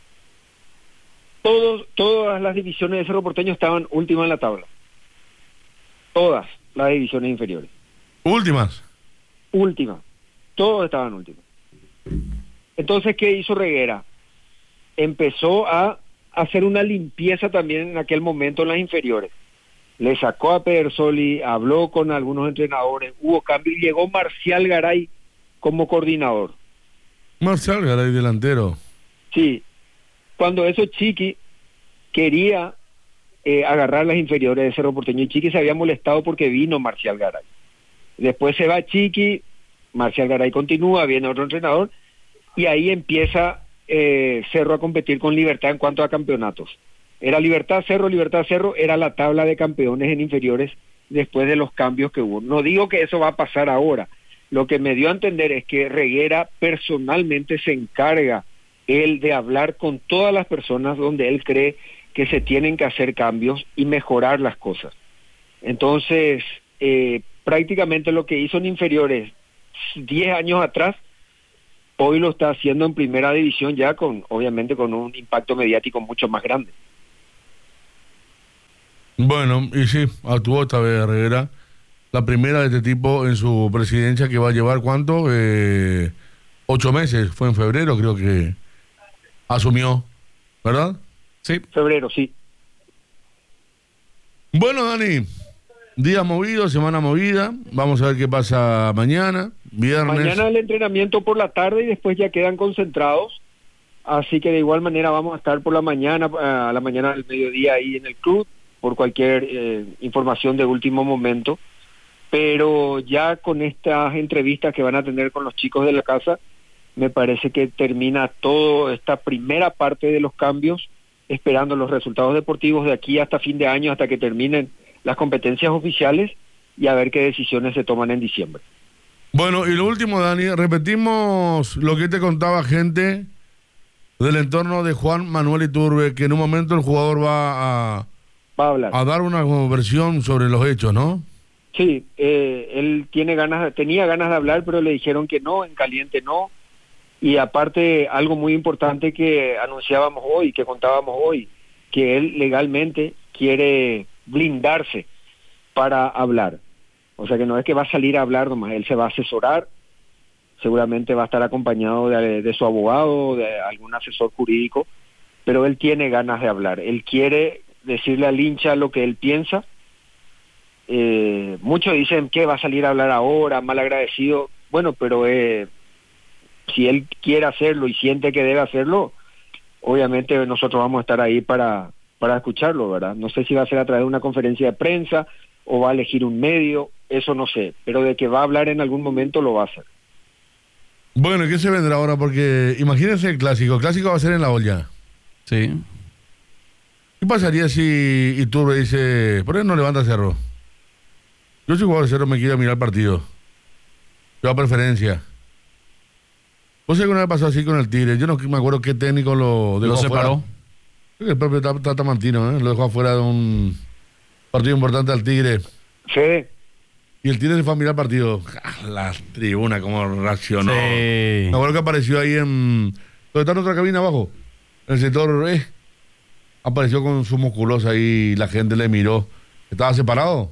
todas las divisiones de Cerro Porteño estaban últimas en la tabla. Todas las divisiones inferiores. Últimas. Últimas. Todos estaban últimos. Entonces, ¿qué hizo Reguera? Empezó a hacer una limpieza también en aquel momento en las inferiores. Le sacó a Pedersoli, habló con algunos entrenadores, hubo cambio y llegó Marcial Garay como coordinador. Marcial Garay, delantero. Sí, cuando eso Chiqui quería agarrar las inferiores de Cerro Porteño y Chiqui se había molestado porque vino Marcial Garay. Después se va Chiqui, Marcial Garay continúa, viene otro entrenador y ahí empieza Cerro a competir con Libertad en cuanto a campeonatos. Era Libertad Cerro, era la tabla de campeones en inferiores después de los cambios que hubo. No digo que eso va a pasar ahora. Lo que me dio a entender es que Reguera personalmente se encarga él de hablar con todas las personas donde él cree que se tienen que hacer cambios y mejorar las cosas. Entonces, prácticamente lo que hizo en inferiores 10 años atrás, hoy lo está haciendo en primera división ya obviamente con un impacto mediático mucho más grande. Bueno, y sí, actuó esta vez Herrera, la primera de este tipo en su presidencia, que va a llevar, ¿cuánto? 8 meses, fue en febrero creo que asumió, ¿verdad? Sí. Febrero, sí. Bueno, Dani, día movido, semana movida, vamos a ver qué pasa mañana, viernes. Mañana el entrenamiento por la tarde y después ya quedan concentrados, así que de igual manera vamos a estar por la mañana, a la mañana del mediodía ahí en el club, por cualquier información de último momento, pero ya con estas entrevistas que van a tener con los chicos de la casa, me parece que termina toda esta primera parte de los cambios, esperando los resultados deportivos de aquí hasta fin de año, hasta que terminen las competencias oficiales y a ver qué decisiones se toman en diciembre. Bueno, y lo último, Dani, repetimos lo que te contaba gente del entorno de Juan Manuel Iturbe, que en un momento el jugador va a hablar, a dar una versión sobre los hechos, ¿no? Sí, él tenía ganas de hablar, pero le dijeron que no, en caliente no. Y aparte, algo muy importante que anunciábamos hoy, que contábamos hoy, que él legalmente quiere blindarse para hablar. O sea que no es que va a salir a hablar nomás, él se va a asesorar, seguramente va a estar acompañado de su abogado, de algún asesor jurídico, pero él tiene ganas de hablar, él quiere decirle al hincha lo que él piensa. Muchos dicen que va a salir a hablar ahora, mal agradecido, bueno, pero si él quiere hacerlo y siente que debe hacerlo, obviamente nosotros vamos a estar ahí para escucharlo, ¿verdad? No sé si va a ser a través de una conferencia de prensa o va a elegir un medio, eso no sé, pero de que va a hablar en algún momento lo va a hacer. Bueno, ¿y qué se vendrá ahora? Porque imagínense el clásico va a ser en La Olla. Sí. ¿Qué pasaría si Iturbe dice, ¿por qué no levanta Cerro? Yo soy jugador de Cerro, me quiero mirar el partido. Yo a preferencia. ¿Vos sabés que una vez pasó así con el Tigre? Yo no me acuerdo qué técnico lo dejó separó. El propio Tata Martino, lo dejó afuera de un partido importante al Tigre. Sí. Y el Tigre se fue a mirar el partido. La tribuna, cómo reaccionó. Sí. Me acuerdo que apareció ahí donde está nuestra cabina abajo. En el sector, apareció con su musculosa ahí, la gente le miró. Estaba separado.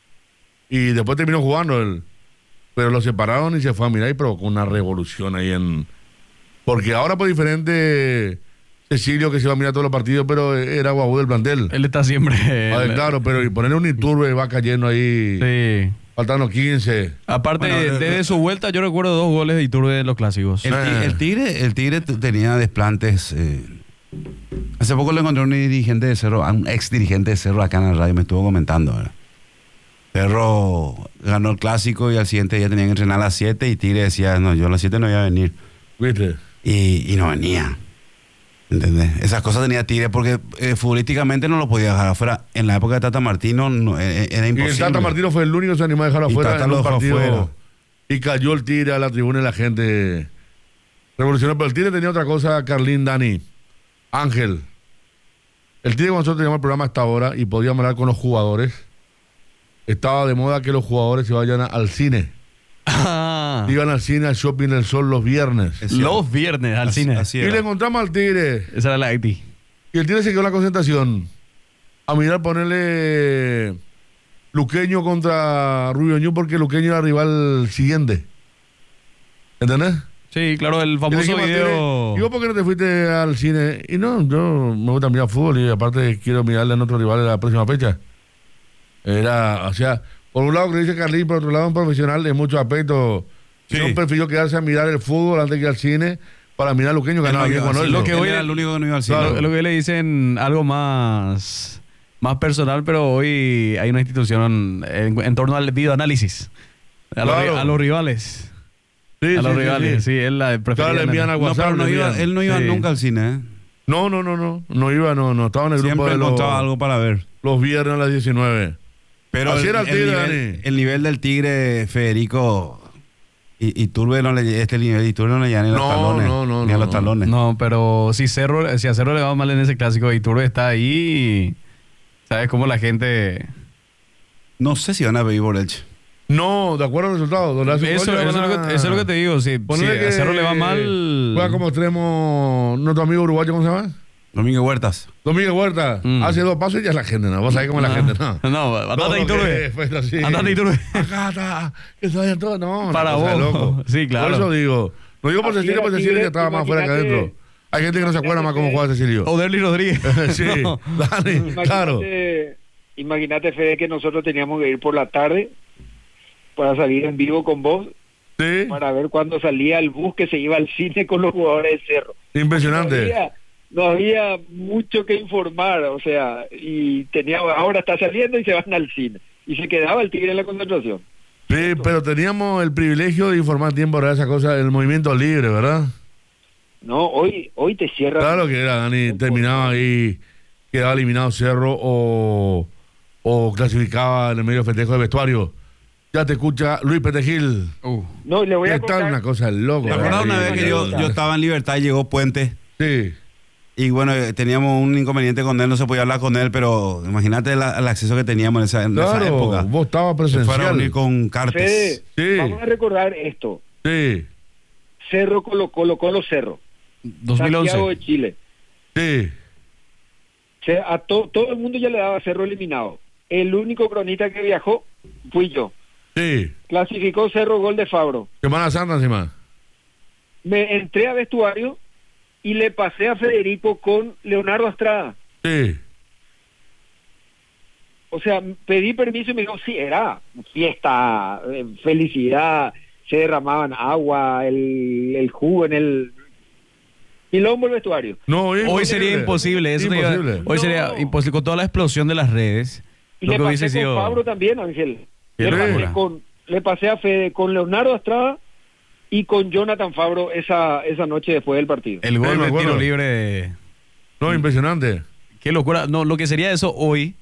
Y después terminó jugando él. Pero lo separaron y se fue a mirar y provocó una revolución ahí porque ahora por diferente Cecilio, que se va a mirar todos los partidos, pero era guagu del plantel. Él está siempre... Claro, pero y ponerle un Iturbe va cayendo ahí. Sí. Faltando 15. Aparte, desde su vuelta, yo recuerdo 2 goles de Iturbe en los clásicos. El Tigre tenía desplantes. Hace poco le encontré a un dirigente de Cerro, a un ex dirigente de Cerro acá en la radio, me estuvo comentando, ¿verdad? Cerro ganó el clásico y al siguiente día tenían que entrenar a las 7 y Tigre decía, no, yo a las 7 no iba a venir. ¿Viste? Y no venía. ¿Entendés? Esas cosas tenía Tigre porque futbolísticamente no lo podía dejar afuera. En la época de Tata Martino era imposible. Y el Tata Martino fue el único que se animó a dejarlo afuera Tata en lo un dejó partido. afuera. Y cayó el Tigre a la tribuna y la gente revolucionó. Pero el Tigre tenía otra cosa, Carlín, Dani, Ángel. El Tigre, cuando nosotros teníamos el programa hasta ahora y podíamos hablar con los jugadores, estaba de moda que los jugadores se vayan al cine. Ah. Iban al cine, al Shopping del Sol los viernes. Los viernes al cine. Así Y era. le encontramos al Tigre. Esa era la Haití. Y el Tigre se quedó en la concentración a mirar ponerle Luqueño contra Rubio Ñu, porque Luqueño era rival siguiente. ¿Entendés? Sí, claro, el Y le famoso dijimos al Tigre, video... ¿y vos por qué no te fuiste al cine? Y no, yo me gusta mirar fútbol y aparte quiero mirarle a nuestro rival en la próxima fecha. Era, o sea, por un lado que dice Carlín, por otro lado un profesional de muchos aspectos. Sí. No prefirió quedarse a mirar el fútbol antes que ir al cine para mirar a Luqueño, que ganaba Él no bien iba con al él. cine. Lo que Él hoy- era el único que no iba al cine. Claro. Lo que le dicen algo más personal, pero hoy hay una institución en torno al videoanálisis. Claro. A los rivales. Sí, A los sí, rivales, sí, él la prefería. Claro, le envían al No, WhatsApp. pero no le iba, envían. él no iba Sí. nunca al cine, ¿eh? No iba, no estaba en el grupo Siempre de encontraba algo para ver. los viernes a las 19. Pero Así era el Tigre, nivel, Dani. el nivel del Tigre, Federico, y Iturbe no le Iturbe no le llega ni a los No, talones. no, ni a los no. talones. No, pero si a Cerro le va mal en ese clásico y Iturbe está ahí, ¿sabes cómo la gente...? No sé si van a pedir por Elche. No, de acuerdo al resultado. Donde hace un Eso, gol, ya eso van es a- lo que, eso es lo que te digo. Si Ponele a Cerro le va mal. Juega como extremo nuestro amigo uruguayo, ¿cómo se llama? Domingo Huertas. Domingo Huerta. Hace 2 pasos y ya la gente, ¿no? Vos sabés cómo es la gente, ¿no? No, Todo andate lo y que turbe. es, pues, así. Andate y turbe. Acá está, que se vayan todos. No, una Para cosa de vos. loco. Sí, claro. Por eso digo. No digo por Así Cecilio, era porque Cecilio Tigre, ya estaba más fuera que imagínate- adentro. Hay gente que no se acuerda más cómo juega Cecilio. Oderli Rodríguez. Sí, No. Dani, claro. Imagínate, Fede, que nosotros teníamos que ir por la tarde para salir en vivo con vos, Sí, para ver cuándo salía el bus que se iba al cine con los jugadores del Cerro. impresionante. No había mucho que informar, o sea, y ahora está saliendo y se van al cine. Y se quedaba el Tigre en la concentración. Sí, pero teníamos el privilegio de informar tiempo para esa cosa, el movimiento libre, ¿verdad? No, hoy te cierran. Claro que era, Dani, terminaba ahí, quedaba eliminado Cerro o clasificaba en el medio festejo de vestuario. Ya te escucha Luis Petejil. No, le voy a ¿Qué tal? contar. Una cosa loca. ¿Te acuerdas una vez que yo estaba en Libertad y llegó Puente? Sí, Y bueno, teníamos un inconveniente con él, no se podía hablar con él, pero imagínate el acceso que teníamos en esa claro, época. vos estabas Se fue a reunir presencial. con Cartes. Fede, Sí. vamos a recordar esto. Sí, Cerro Colo Cerro. Santiago 2011. de Chile. sí, Todo el mundo ya le daba Cerro eliminado. El único cronista que viajó fui yo. sí. Clasificó Cerro, gol de Fabro. Semana Santa encima. Me entré a vestuario y le pasé a Federico con Leonardo Estrada. Sí. O sea, pedí permiso y me dijo, sí, era fiesta, felicidad, se derramaban agua, el jugo en el quilombo el vestuario. No, Hoy sería imposible. Eso te iba- Imposible. hoy No. sería imposible. Con toda la explosión de las redes. Y Lo le que pasé hubiese con sido. Fabro también, Ángel. Qué locura. Le pasé a Fede con Leonardo Estrada y con Jonathan Fabro esa noche después del partido. El gol Sí, me de acuerdo. tiro libre de. No, impresionante. Qué locura. No, lo que sería eso hoy,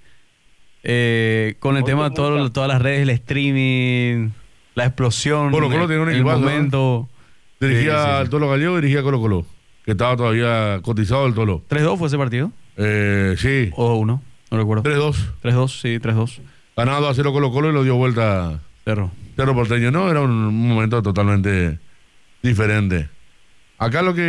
con el Hoy tema de te multa. todas las redes, el streaming, la explosión, Colo-Colo tiene un el equipazo, ¿no? momento. Dirigía Sí, sí, sí. al Tolo Gallego, dirigía a Colo Colo, que estaba todavía cotizado el Tolo. 3-2 fue ese partido. Sí, O 1, no recuerdo. 3-2. 3-2, sí, 3-2. Ganado a 0 Colo Colo y lo dio vuelta Cerro. Cerro Porteño. No, era un momento totalmente diferente. Acá lo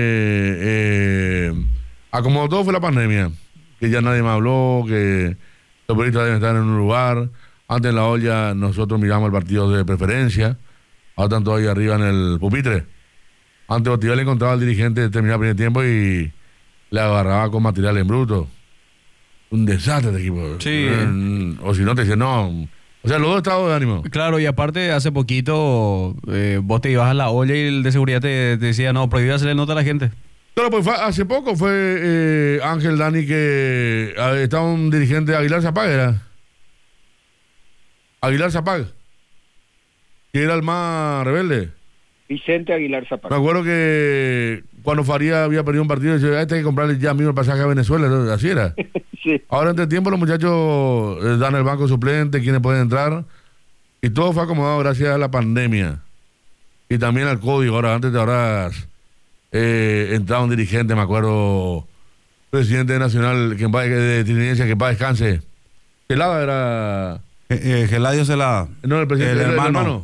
que acomodó todo fue la pandemia, que ya nadie más habló, que los periodistas deben estar en un lugar. Antes en la olla nosotros miramos el partido de preferencia, ahora están todos ahí arriba en el pupitre. Antes Otival le encontraba al dirigente terminar el primer tiempo y le agarraba con material en bruto. Un desastre de equipo. Sí. O si no te dicen no. O sea, los dos estados de ánimo. Claro, y aparte hace poquito vos te ibas a la olla y el de seguridad te decía, no, prohibido hacerle nota a la gente. Claro, pues hace poco fue Ángel Dani que estaba un dirigente, Aguilar Zapag era. Aguilar Zapag, que era el más rebelde. Vicente Aguilar Me Zapata. acuerdo que cuando Faría había perdido un partido, decía, este hay que comprarle ya mismo el pasaje a Venezuela, entonces, así era. Sí. Ahora entre tiempo los muchachos dan el banco suplente, quienes pueden entrar, y todo fue acomodado gracias a la pandemia. Y también al código, ahora antes de ahora entraba un dirigente, me acuerdo, presidente nacional que en paz, de Trinidencia, que en paz descanse. Celada era... Geladio Celada. No, el presidente, El hermano.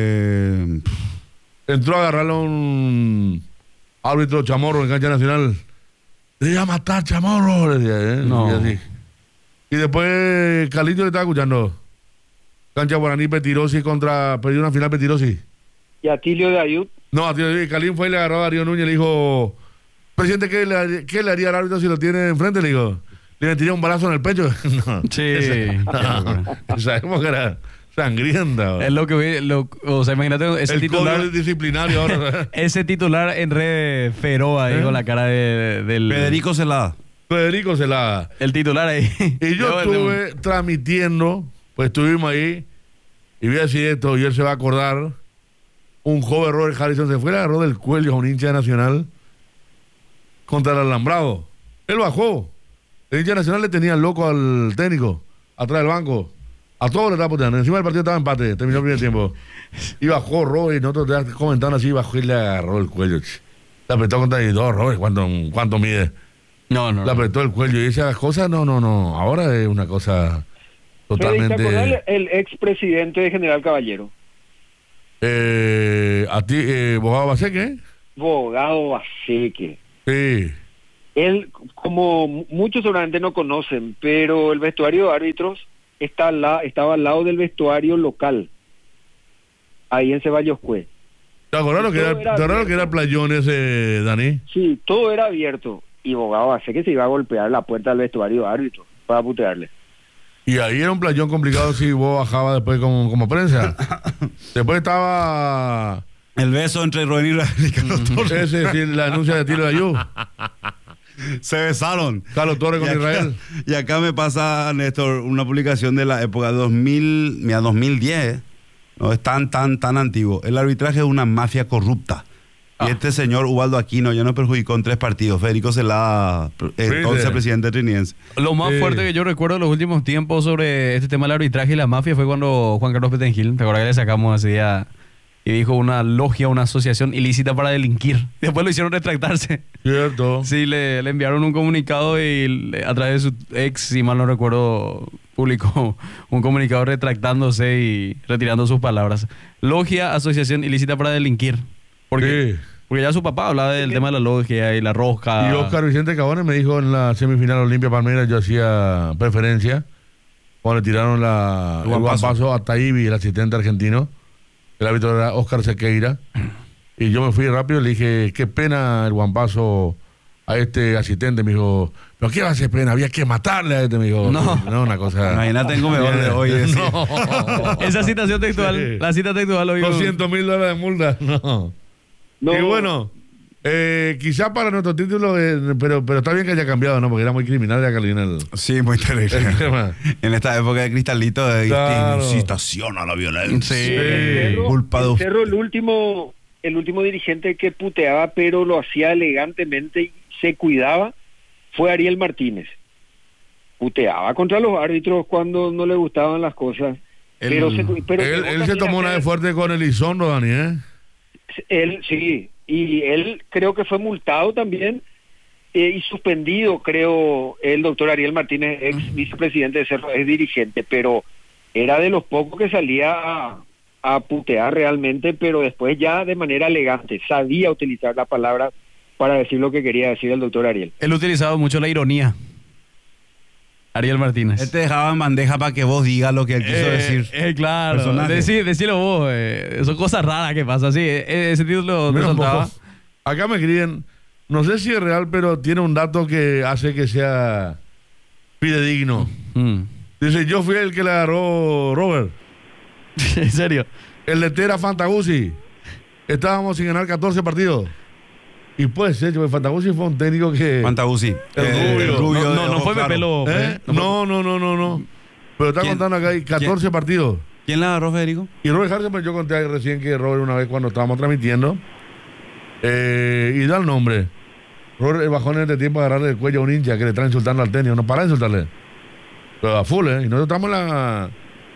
Entró a agarrarle a un árbitro chamorro en cancha nacional. Le iba a matar chamorro, le decía, No. Y así. Y después Carlito le estaba escuchando. Cancha Guaraní Petirosi perdió una final Petirosi. Y Atilio de Ayud. No, tío, Calín fue y le agarró a Darío Núñez y le dijo, presidente, ¿qué le haría al árbitro si lo tiene enfrente? Le digo, ¿le metía un balazo en el pecho? No. Sí. Sabemos que era sangrienta. Es lo que o sea, imagínate ese el titular. código disciplinario ahora. Ese titular en red feroz ahí con la cara del Federico Celada. Federico Celada. el titular ahí. Y yo estuve transmitiendo, pues estuvimos ahí, y voy a decir esto, y él se va a acordar, un joven Robert Harrison se fue y le agarró del cuello a un hincha de Nacional contra el alambrado. Él bajó. El hincha de Nacional le tenía loco al técnico, atrás del banco. A todos le estaba puteando. Encima del partido estaba empate, terminó el primer tiempo. Y bajó Robert, y nosotros comentando así, bajó y le agarró el cuello. Le apretó contra el dos, Robert, ¿cuánto mide? No. Le apretó el cuello y esas cosas, no. Ahora es una cosa Fede, ¿te acordás totalmente. el expresidente de General Caballero? A ti, Bogado Baseque, Bogado Baseque. sí. Él, como muchos seguramente no conocen, pero el vestuario de árbitros estaba al lado del vestuario local, ahí en Ceballos Cue. ¿Te acordás lo que Todo era, era te acordás lo que era el playón ese, Dani? Sí, todo era abierto. Y Bogado Baseque se iba a golpear la puerta del vestuario de árbitros para putearle. Y ahí era un playón complicado si vos bajabas después como prensa. Después estaba El beso entre Rubén y Ricardo Torres. ese, sí, la anuncia de Tiro de Ayú. Se besaron. Carlos Torres con Israel. Y acá me pasa, Néstor, una publicación de la época 2000, mira, 2010. No es tan antiguo. El arbitraje es una mafia corrupta. Y este señor Ubaldo Aquino ya nos perjudicó en 3 partidos. Federico Celada, entonces presidente triniense. Lo más fuerte que yo recuerdo en los últimos tiempos sobre este tema del arbitraje y la mafia fue cuando Juan Carlos Petengil, ¿te acuerdas que le sacamos ese día? Y dijo una logia, una asociación ilícita para delinquir. Después lo hicieron retractarse. Cierto. Sí, le enviaron un comunicado y a través de su ex, si mal no recuerdo, publicó un comunicado retractándose y retirando sus palabras. Logia, asociación ilícita para delinquir. Porque ya su papá hablaba del tema de la logia y la rosca. Y Oscar Vicente Cabones me dijo en la semifinal Olimpia Palmeiras, yo hacía preferencia cuando le tiraron el guampazo a Taibi, el asistente argentino. El árbitro era Oscar Sequeira. Y yo me fui rápido y le dije, qué pena el guampazo a este asistente. Me dijo, ¿pero qué va a hacer pena? Había que matarle a este. Me dijo, no, una cosa. Imagínate en comedor de hoy. No. Esa citación textual, Sí. la cita textual lo digo. $200,000 de multa. No. Y bueno, quizá para nuestro título, pero está bien que haya cambiado, ¿no? Porque era muy criminal de Carolina. Sí, muy terrible. El tema. En esta época de Cristalito, de Claro. incitación a la violencia. Sí. Culpa de El usted. Cerro, el último dirigente que puteaba, pero lo hacía elegantemente y se cuidaba, fue Ariel Martínez. Puteaba contra los árbitros cuando no le gustaban las cosas. Pero Él se tomó una de fuerte con Elizondo, Dani, ¿eh? Él, sí, y él creo que fue multado también y suspendido, creo, el doctor Ariel Martínez, ex vicepresidente de Cerro, es dirigente, pero era de los pocos que salía a putear realmente, pero después ya de manera elegante, sabía utilizar la palabra para decir lo que quería decir el doctor Ariel. Él utilizaba mucho la ironía. Ariel Martínez. Él te dejaba en bandeja para que vos digas lo que él quiso decir. Claro. Personaje. Decilo vos. Son cosas raras que pasan. Sí, ese título te Mira un soltaba. poco. Acá me escriben, no sé si es real, pero tiene un dato que hace que sea fidedigno. Dice, yo fui el que le agarró Robert. En serio. El de Tera Fantaguzzi. Estábamos sin ganar 14 partidos. Y puede ser, porque Fantaguzzi fue un técnico que... Fantaguzzi. El rubio. No fue claro. Pepelo. No. Pero está ¿Quién? contando acá, hay 14 partidos. ¿Quién la agarró, Federico? Y Robert Harrison, pues yo conté ahí recién que Robert una vez cuando estábamos transmitiendo, y da el nombre. Robert bajó en este tiempo a agarrarle el cuello a un hincha que le está insultando al técnico. No para de insultarle. Pero a full, ¿eh? Y nosotros estamos en la...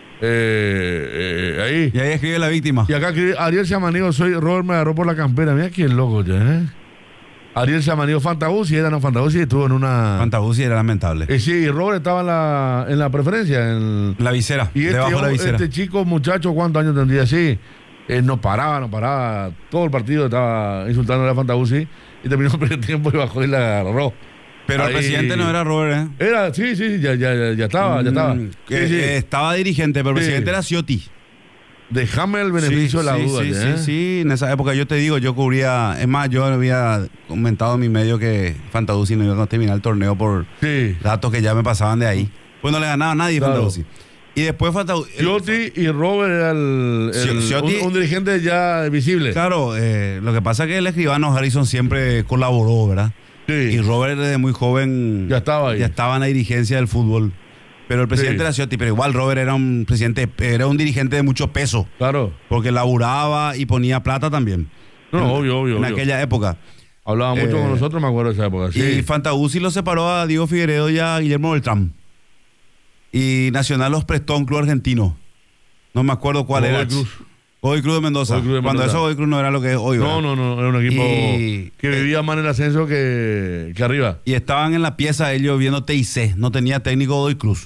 ahí. Y ahí escribe la víctima. Y acá escribe, Ariel Samaniego, soy Robert, me agarró por la campera. Mira quién loco ya, ¿eh? Ariel Samaniego, Fantaguzzi, Fantaguzzi estuvo en una... Fantaguzzi era lamentable. sí, y Robert estaba en la preferencia. La visera. Y Debajo de la visera. este chico, muchacho, ¿cuántos años tendría? Sí, no paraba. Todo el partido estaba insultando a Fantaguzzi y terminó el primer tiempo y bajó y la agarró. Pero Ahí- el presidente no era Robert, ¿eh? Era, sí, ya estaba. Estaba dirigente, pero el Sí. presidente era Ciotti. Déjame el beneficio de la duda. ¿eh? Sí. En esa época yo te digo, yo cubría... Es más, yo había comentado en mi medio que Fantaguzzi no iba a terminar el torneo por Sí. datos que ya me pasaban de ahí. Pues no le ganaba a nadie Claro. Fantaguzzi. Y después Fantaguzzi... Ciotti y Robert era Ciotti- un dirigente ya visible. Claro, lo que pasa es que el escribano Harrison siempre colaboró, ¿verdad? Sí. Y Robert desde muy joven Ya estaba ahí. ya estaba en la dirigencia del fútbol. Pero el presidente Sí. era Ciotti, pero igual Robert era un presidente, era un dirigente de mucho peso, Claro. porque laburaba y ponía plata también. No, obvio. En aquella época. Hablaba mucho con nosotros, me acuerdo de esa época. Sí. Y Fantaguzzi lo separó a Diego Figueredo y a Guillermo Beltrán. Y Nacional los prestó a un club argentino. No me acuerdo cuál Godoy era. Cruz. Godoy Cruz de Mendoza. Godoy Cruz de Cuando Mendoza. eso Godoy Cruz no era lo que es hoy. ¿verdad? No, era un equipo Y- que vivía más en el ascenso que arriba. Y estaban en la pieza ellos viendo TIC. No tenía técnico Godoy Cruz.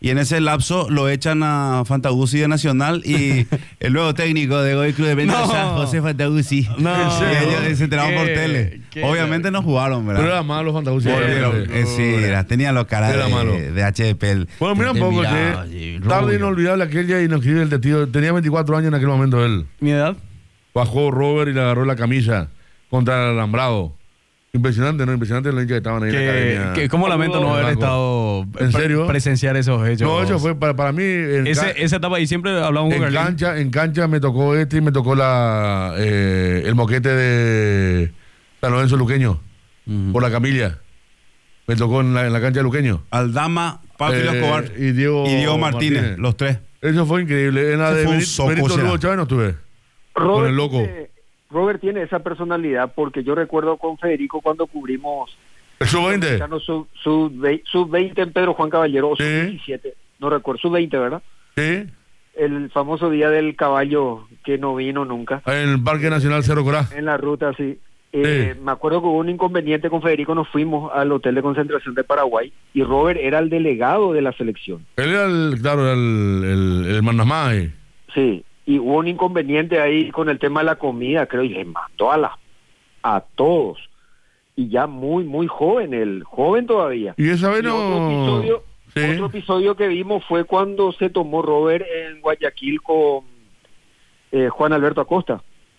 y en ese lapso lo echan a Fantaguzzi de Nacional y el nuevo técnico de Godoy Cruz de Mendoza, José Fantaguzzi. No, Y ellos se enteraron por ¿qué? tele. ¿Qué? Obviamente no jugaron, ¿verdad? Pero era malo Fantaguzzi. Tenía los caras Era malo. de HDP. Bueno, mira un poco, Mirá, che. rubio. Tarde inolvidable aquella y nos escribe el tío. Tenía 24 años en aquel momento él. ¿Mi edad? Bajó Robert y le agarró la camisa contra el alambrado. Impresionante, ¿no? Impresionante los hinchas que estaban ahí en la academia. ¿Cómo lamento no haber Blanco. estado ¿En serio? presenciar esos hechos? No, eso fue para mí. Esa etapa, y siempre hablamos con Carlín. En cancha me tocó y me tocó el moquete de San Lorenzo Luqueño, por la Camilla. Me tocó en la cancha de Luqueño. Aldama, Pánfilo Escobar y Diego Martínez, los tres. Eso fue increíble. En la Ese de fue un Benito, soco, Benito será. Lugo Chávez no estuve. Con el loco. Robert tiene esa personalidad porque yo recuerdo con Federico cuando cubrimos ¿El sub-20? sub-20 en Pedro Juan Caballero, o Sí. sub-17, no recuerdo, sub-20, ¿verdad? Sí. El famoso día del caballo que no vino nunca, En el Parque Nacional Cerro Corá. en la ruta, sí. Sí. Me acuerdo que hubo un inconveniente con Federico, nos fuimos al hotel de concentración de Paraguay y Robert era el delegado de la selección. Él era el mandamás. Sí, y hubo un inconveniente ahí con el tema de la comida, creo, y le mandó a todos. Y ya muy, muy joven, joven todavía. Y esa vez Y no. otro episodio que vimos fue cuando se tomó Robert en Guayaquil con Juan Alberto Acosta.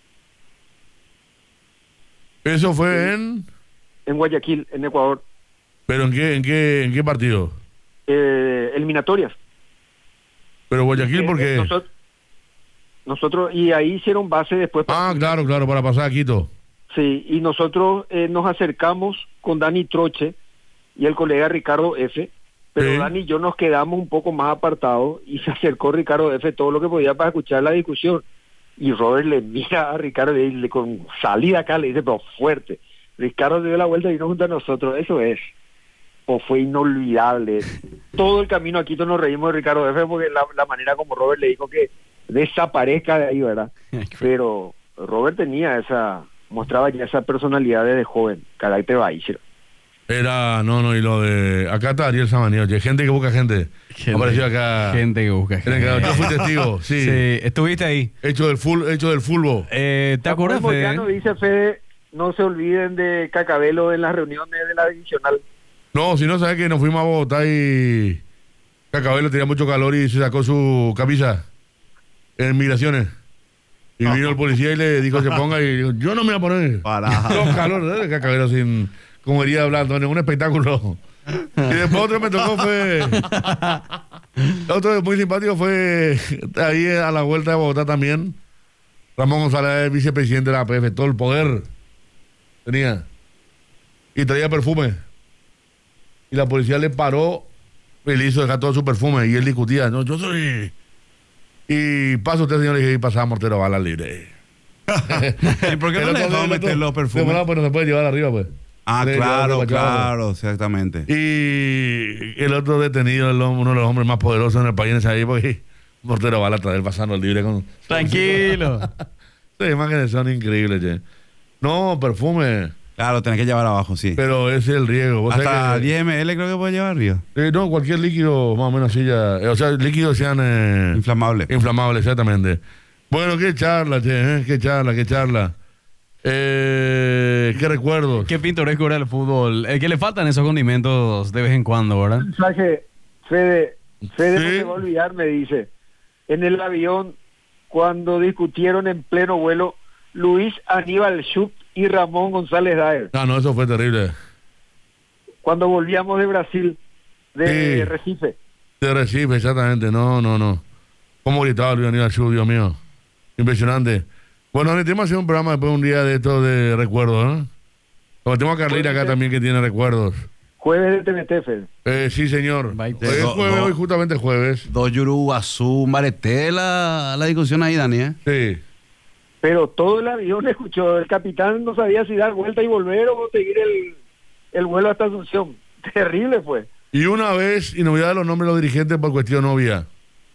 Eso fue en. En Guayaquil, en Ecuador. ¿Pero en qué partido? Eliminatorias. Pero Guayaquil, ¿por qué? Nosotros, y ahí hicieron base después. Claro, para pasar a Quito. Sí, y nosotros nos acercamos con Dani Troche y el colega Ricardo F., pero Sí. Dani y yo nos quedamos un poco más apartados y se acercó Ricardo F. todo lo que podía para escuchar la discusión. Y Robert le mira a Ricardo y le con salida acá le dice, pero fuerte. Ricardo se dio la vuelta y vino junto a nosotros. Eso es. O fue inolvidable. Todo el camino a Quito nos reímos de Ricardo F. porque la manera como Robert le dijo que desaparezca de ahí, ¿verdad? Pero Robert mostraba ya esa personalidad desde joven, carácter baísero. Era, y lo de. Acá está Ariel Samanio, gente que busca gente. Apareció acá. Gente que busca gente. Yo fui testigo, sí. Sí, estuviste ahí. Hecho del fútbol. ¿Te acuerdas, Samuel Fede? Moyano dice Fede, no se olviden de Cacabelo en las reuniones de la divisional. No, si no, sabes que nos fuimos a Bogotá y Cacabelo tenía mucho calor y se sacó su camisa en migraciones. Y vino el policía y le dijo se ponga y dijo, yo no me voy a poner. Para. Los calores de Cacabelo sin, como diría hablando, en un espectáculo. Y después otro me tocó fue. Otro muy simpático fue ahí a la vuelta de Bogotá también. Ramón González, el vicepresidente de la APF, todo el poder tenía. Y traía perfume. Y la policía le paró y le hizo dejar todo su perfume. Y él discutía, no, yo soy. Y pasa usted, señor, y dije, y pasaba mortero bala libre. ¿Y por qué no le dejaron meter los perfumes? Bueno, pues no se puede llevar arriba, pues. Le llevaron arriba, Claro, exactamente. Y el otro detenido, uno de los hombres más poderosos en el país en esa época, y mortero bala traer pasando libre con. Tranquilo. Las imágenes son increíbles, che. No, perfume. Claro, tenés que llevar abajo, sí. Pero ese es el riesgo. ¿Vos Hasta sabés que- 10 ml creo que puede llevar arriba. no, cualquier líquido más o menos así ya. O sea, líquidos sean Inflamable. inflamables, exactamente. Bueno, qué charla, che, qué charla. Qué recuerdos. Qué pintoresco era el fútbol. Que le faltan esos condimentos de vez en cuando, ¿verdad? Mensaje, Fede Sí. no se va a olvidar, me dice, en el avión, cuando discutieron en pleno vuelo, Luis Aníbal Schupp y Ramón González Daer, No, eso fue terrible. cuando volvíamos de Brasil, de Sí. Recife. De Recife, exactamente. No. ¿Cómo gritaba Luis Aníbal Schupp, Dios mío? Impresionante. Bueno, necesitamos hacer un programa después un día de estos de recuerdos, ¿no? Como tengo a Carlita acá también que tiene recuerdos. Jueves de TNT, Fede. Sí, señor. Bye. Hoy es jueves, hoy justamente jueves. Dos Yuruguazú, Mareté, la discusión ahí, Dani, ¿eh? Sí. Pero todo el avión escuchó, el capitán no sabía si dar vuelta y volver o seguir el vuelo hasta Asunción. Terrible fue. Y una vez, y no voy a dar los nombres de los dirigentes por cuestión obvia.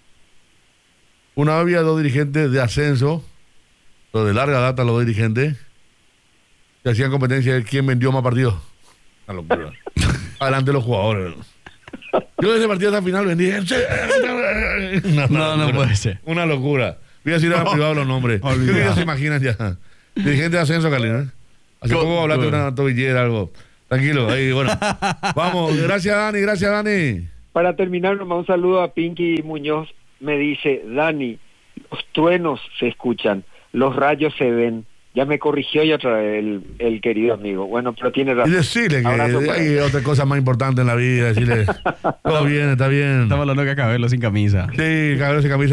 Una vez había dos dirigentes de ascenso, los de larga data, los dos dirigentes, que hacían competencia de quién vendió más partidos. Una locura. Adelante los jugadores. Yo desde partido hasta final vendí. No puede ser. Una locura. Voy a decir a privado los nombres. Creo que ya se imaginan ya. Dirigente de Ascenso, Carlino, ¿eh? Hace poco hablaste de una tobillera, algo. Tranquilo, ahí, bueno. Vamos, gracias Dani. Para terminar, nomás un saludo a Pinky Muñoz. Me dice, Dani, los truenos se escuchan, los rayos se ven. Ya me corrigió y otra vez el querido amigo. Bueno, pero tiene razón. Y decirle que Abrazo para hay él. otra cosa más importante en la vida. Decirle, todo bien, está bien. Estamos hablando de Cacabelo sin camisa. Sí, cabrón, se camisa.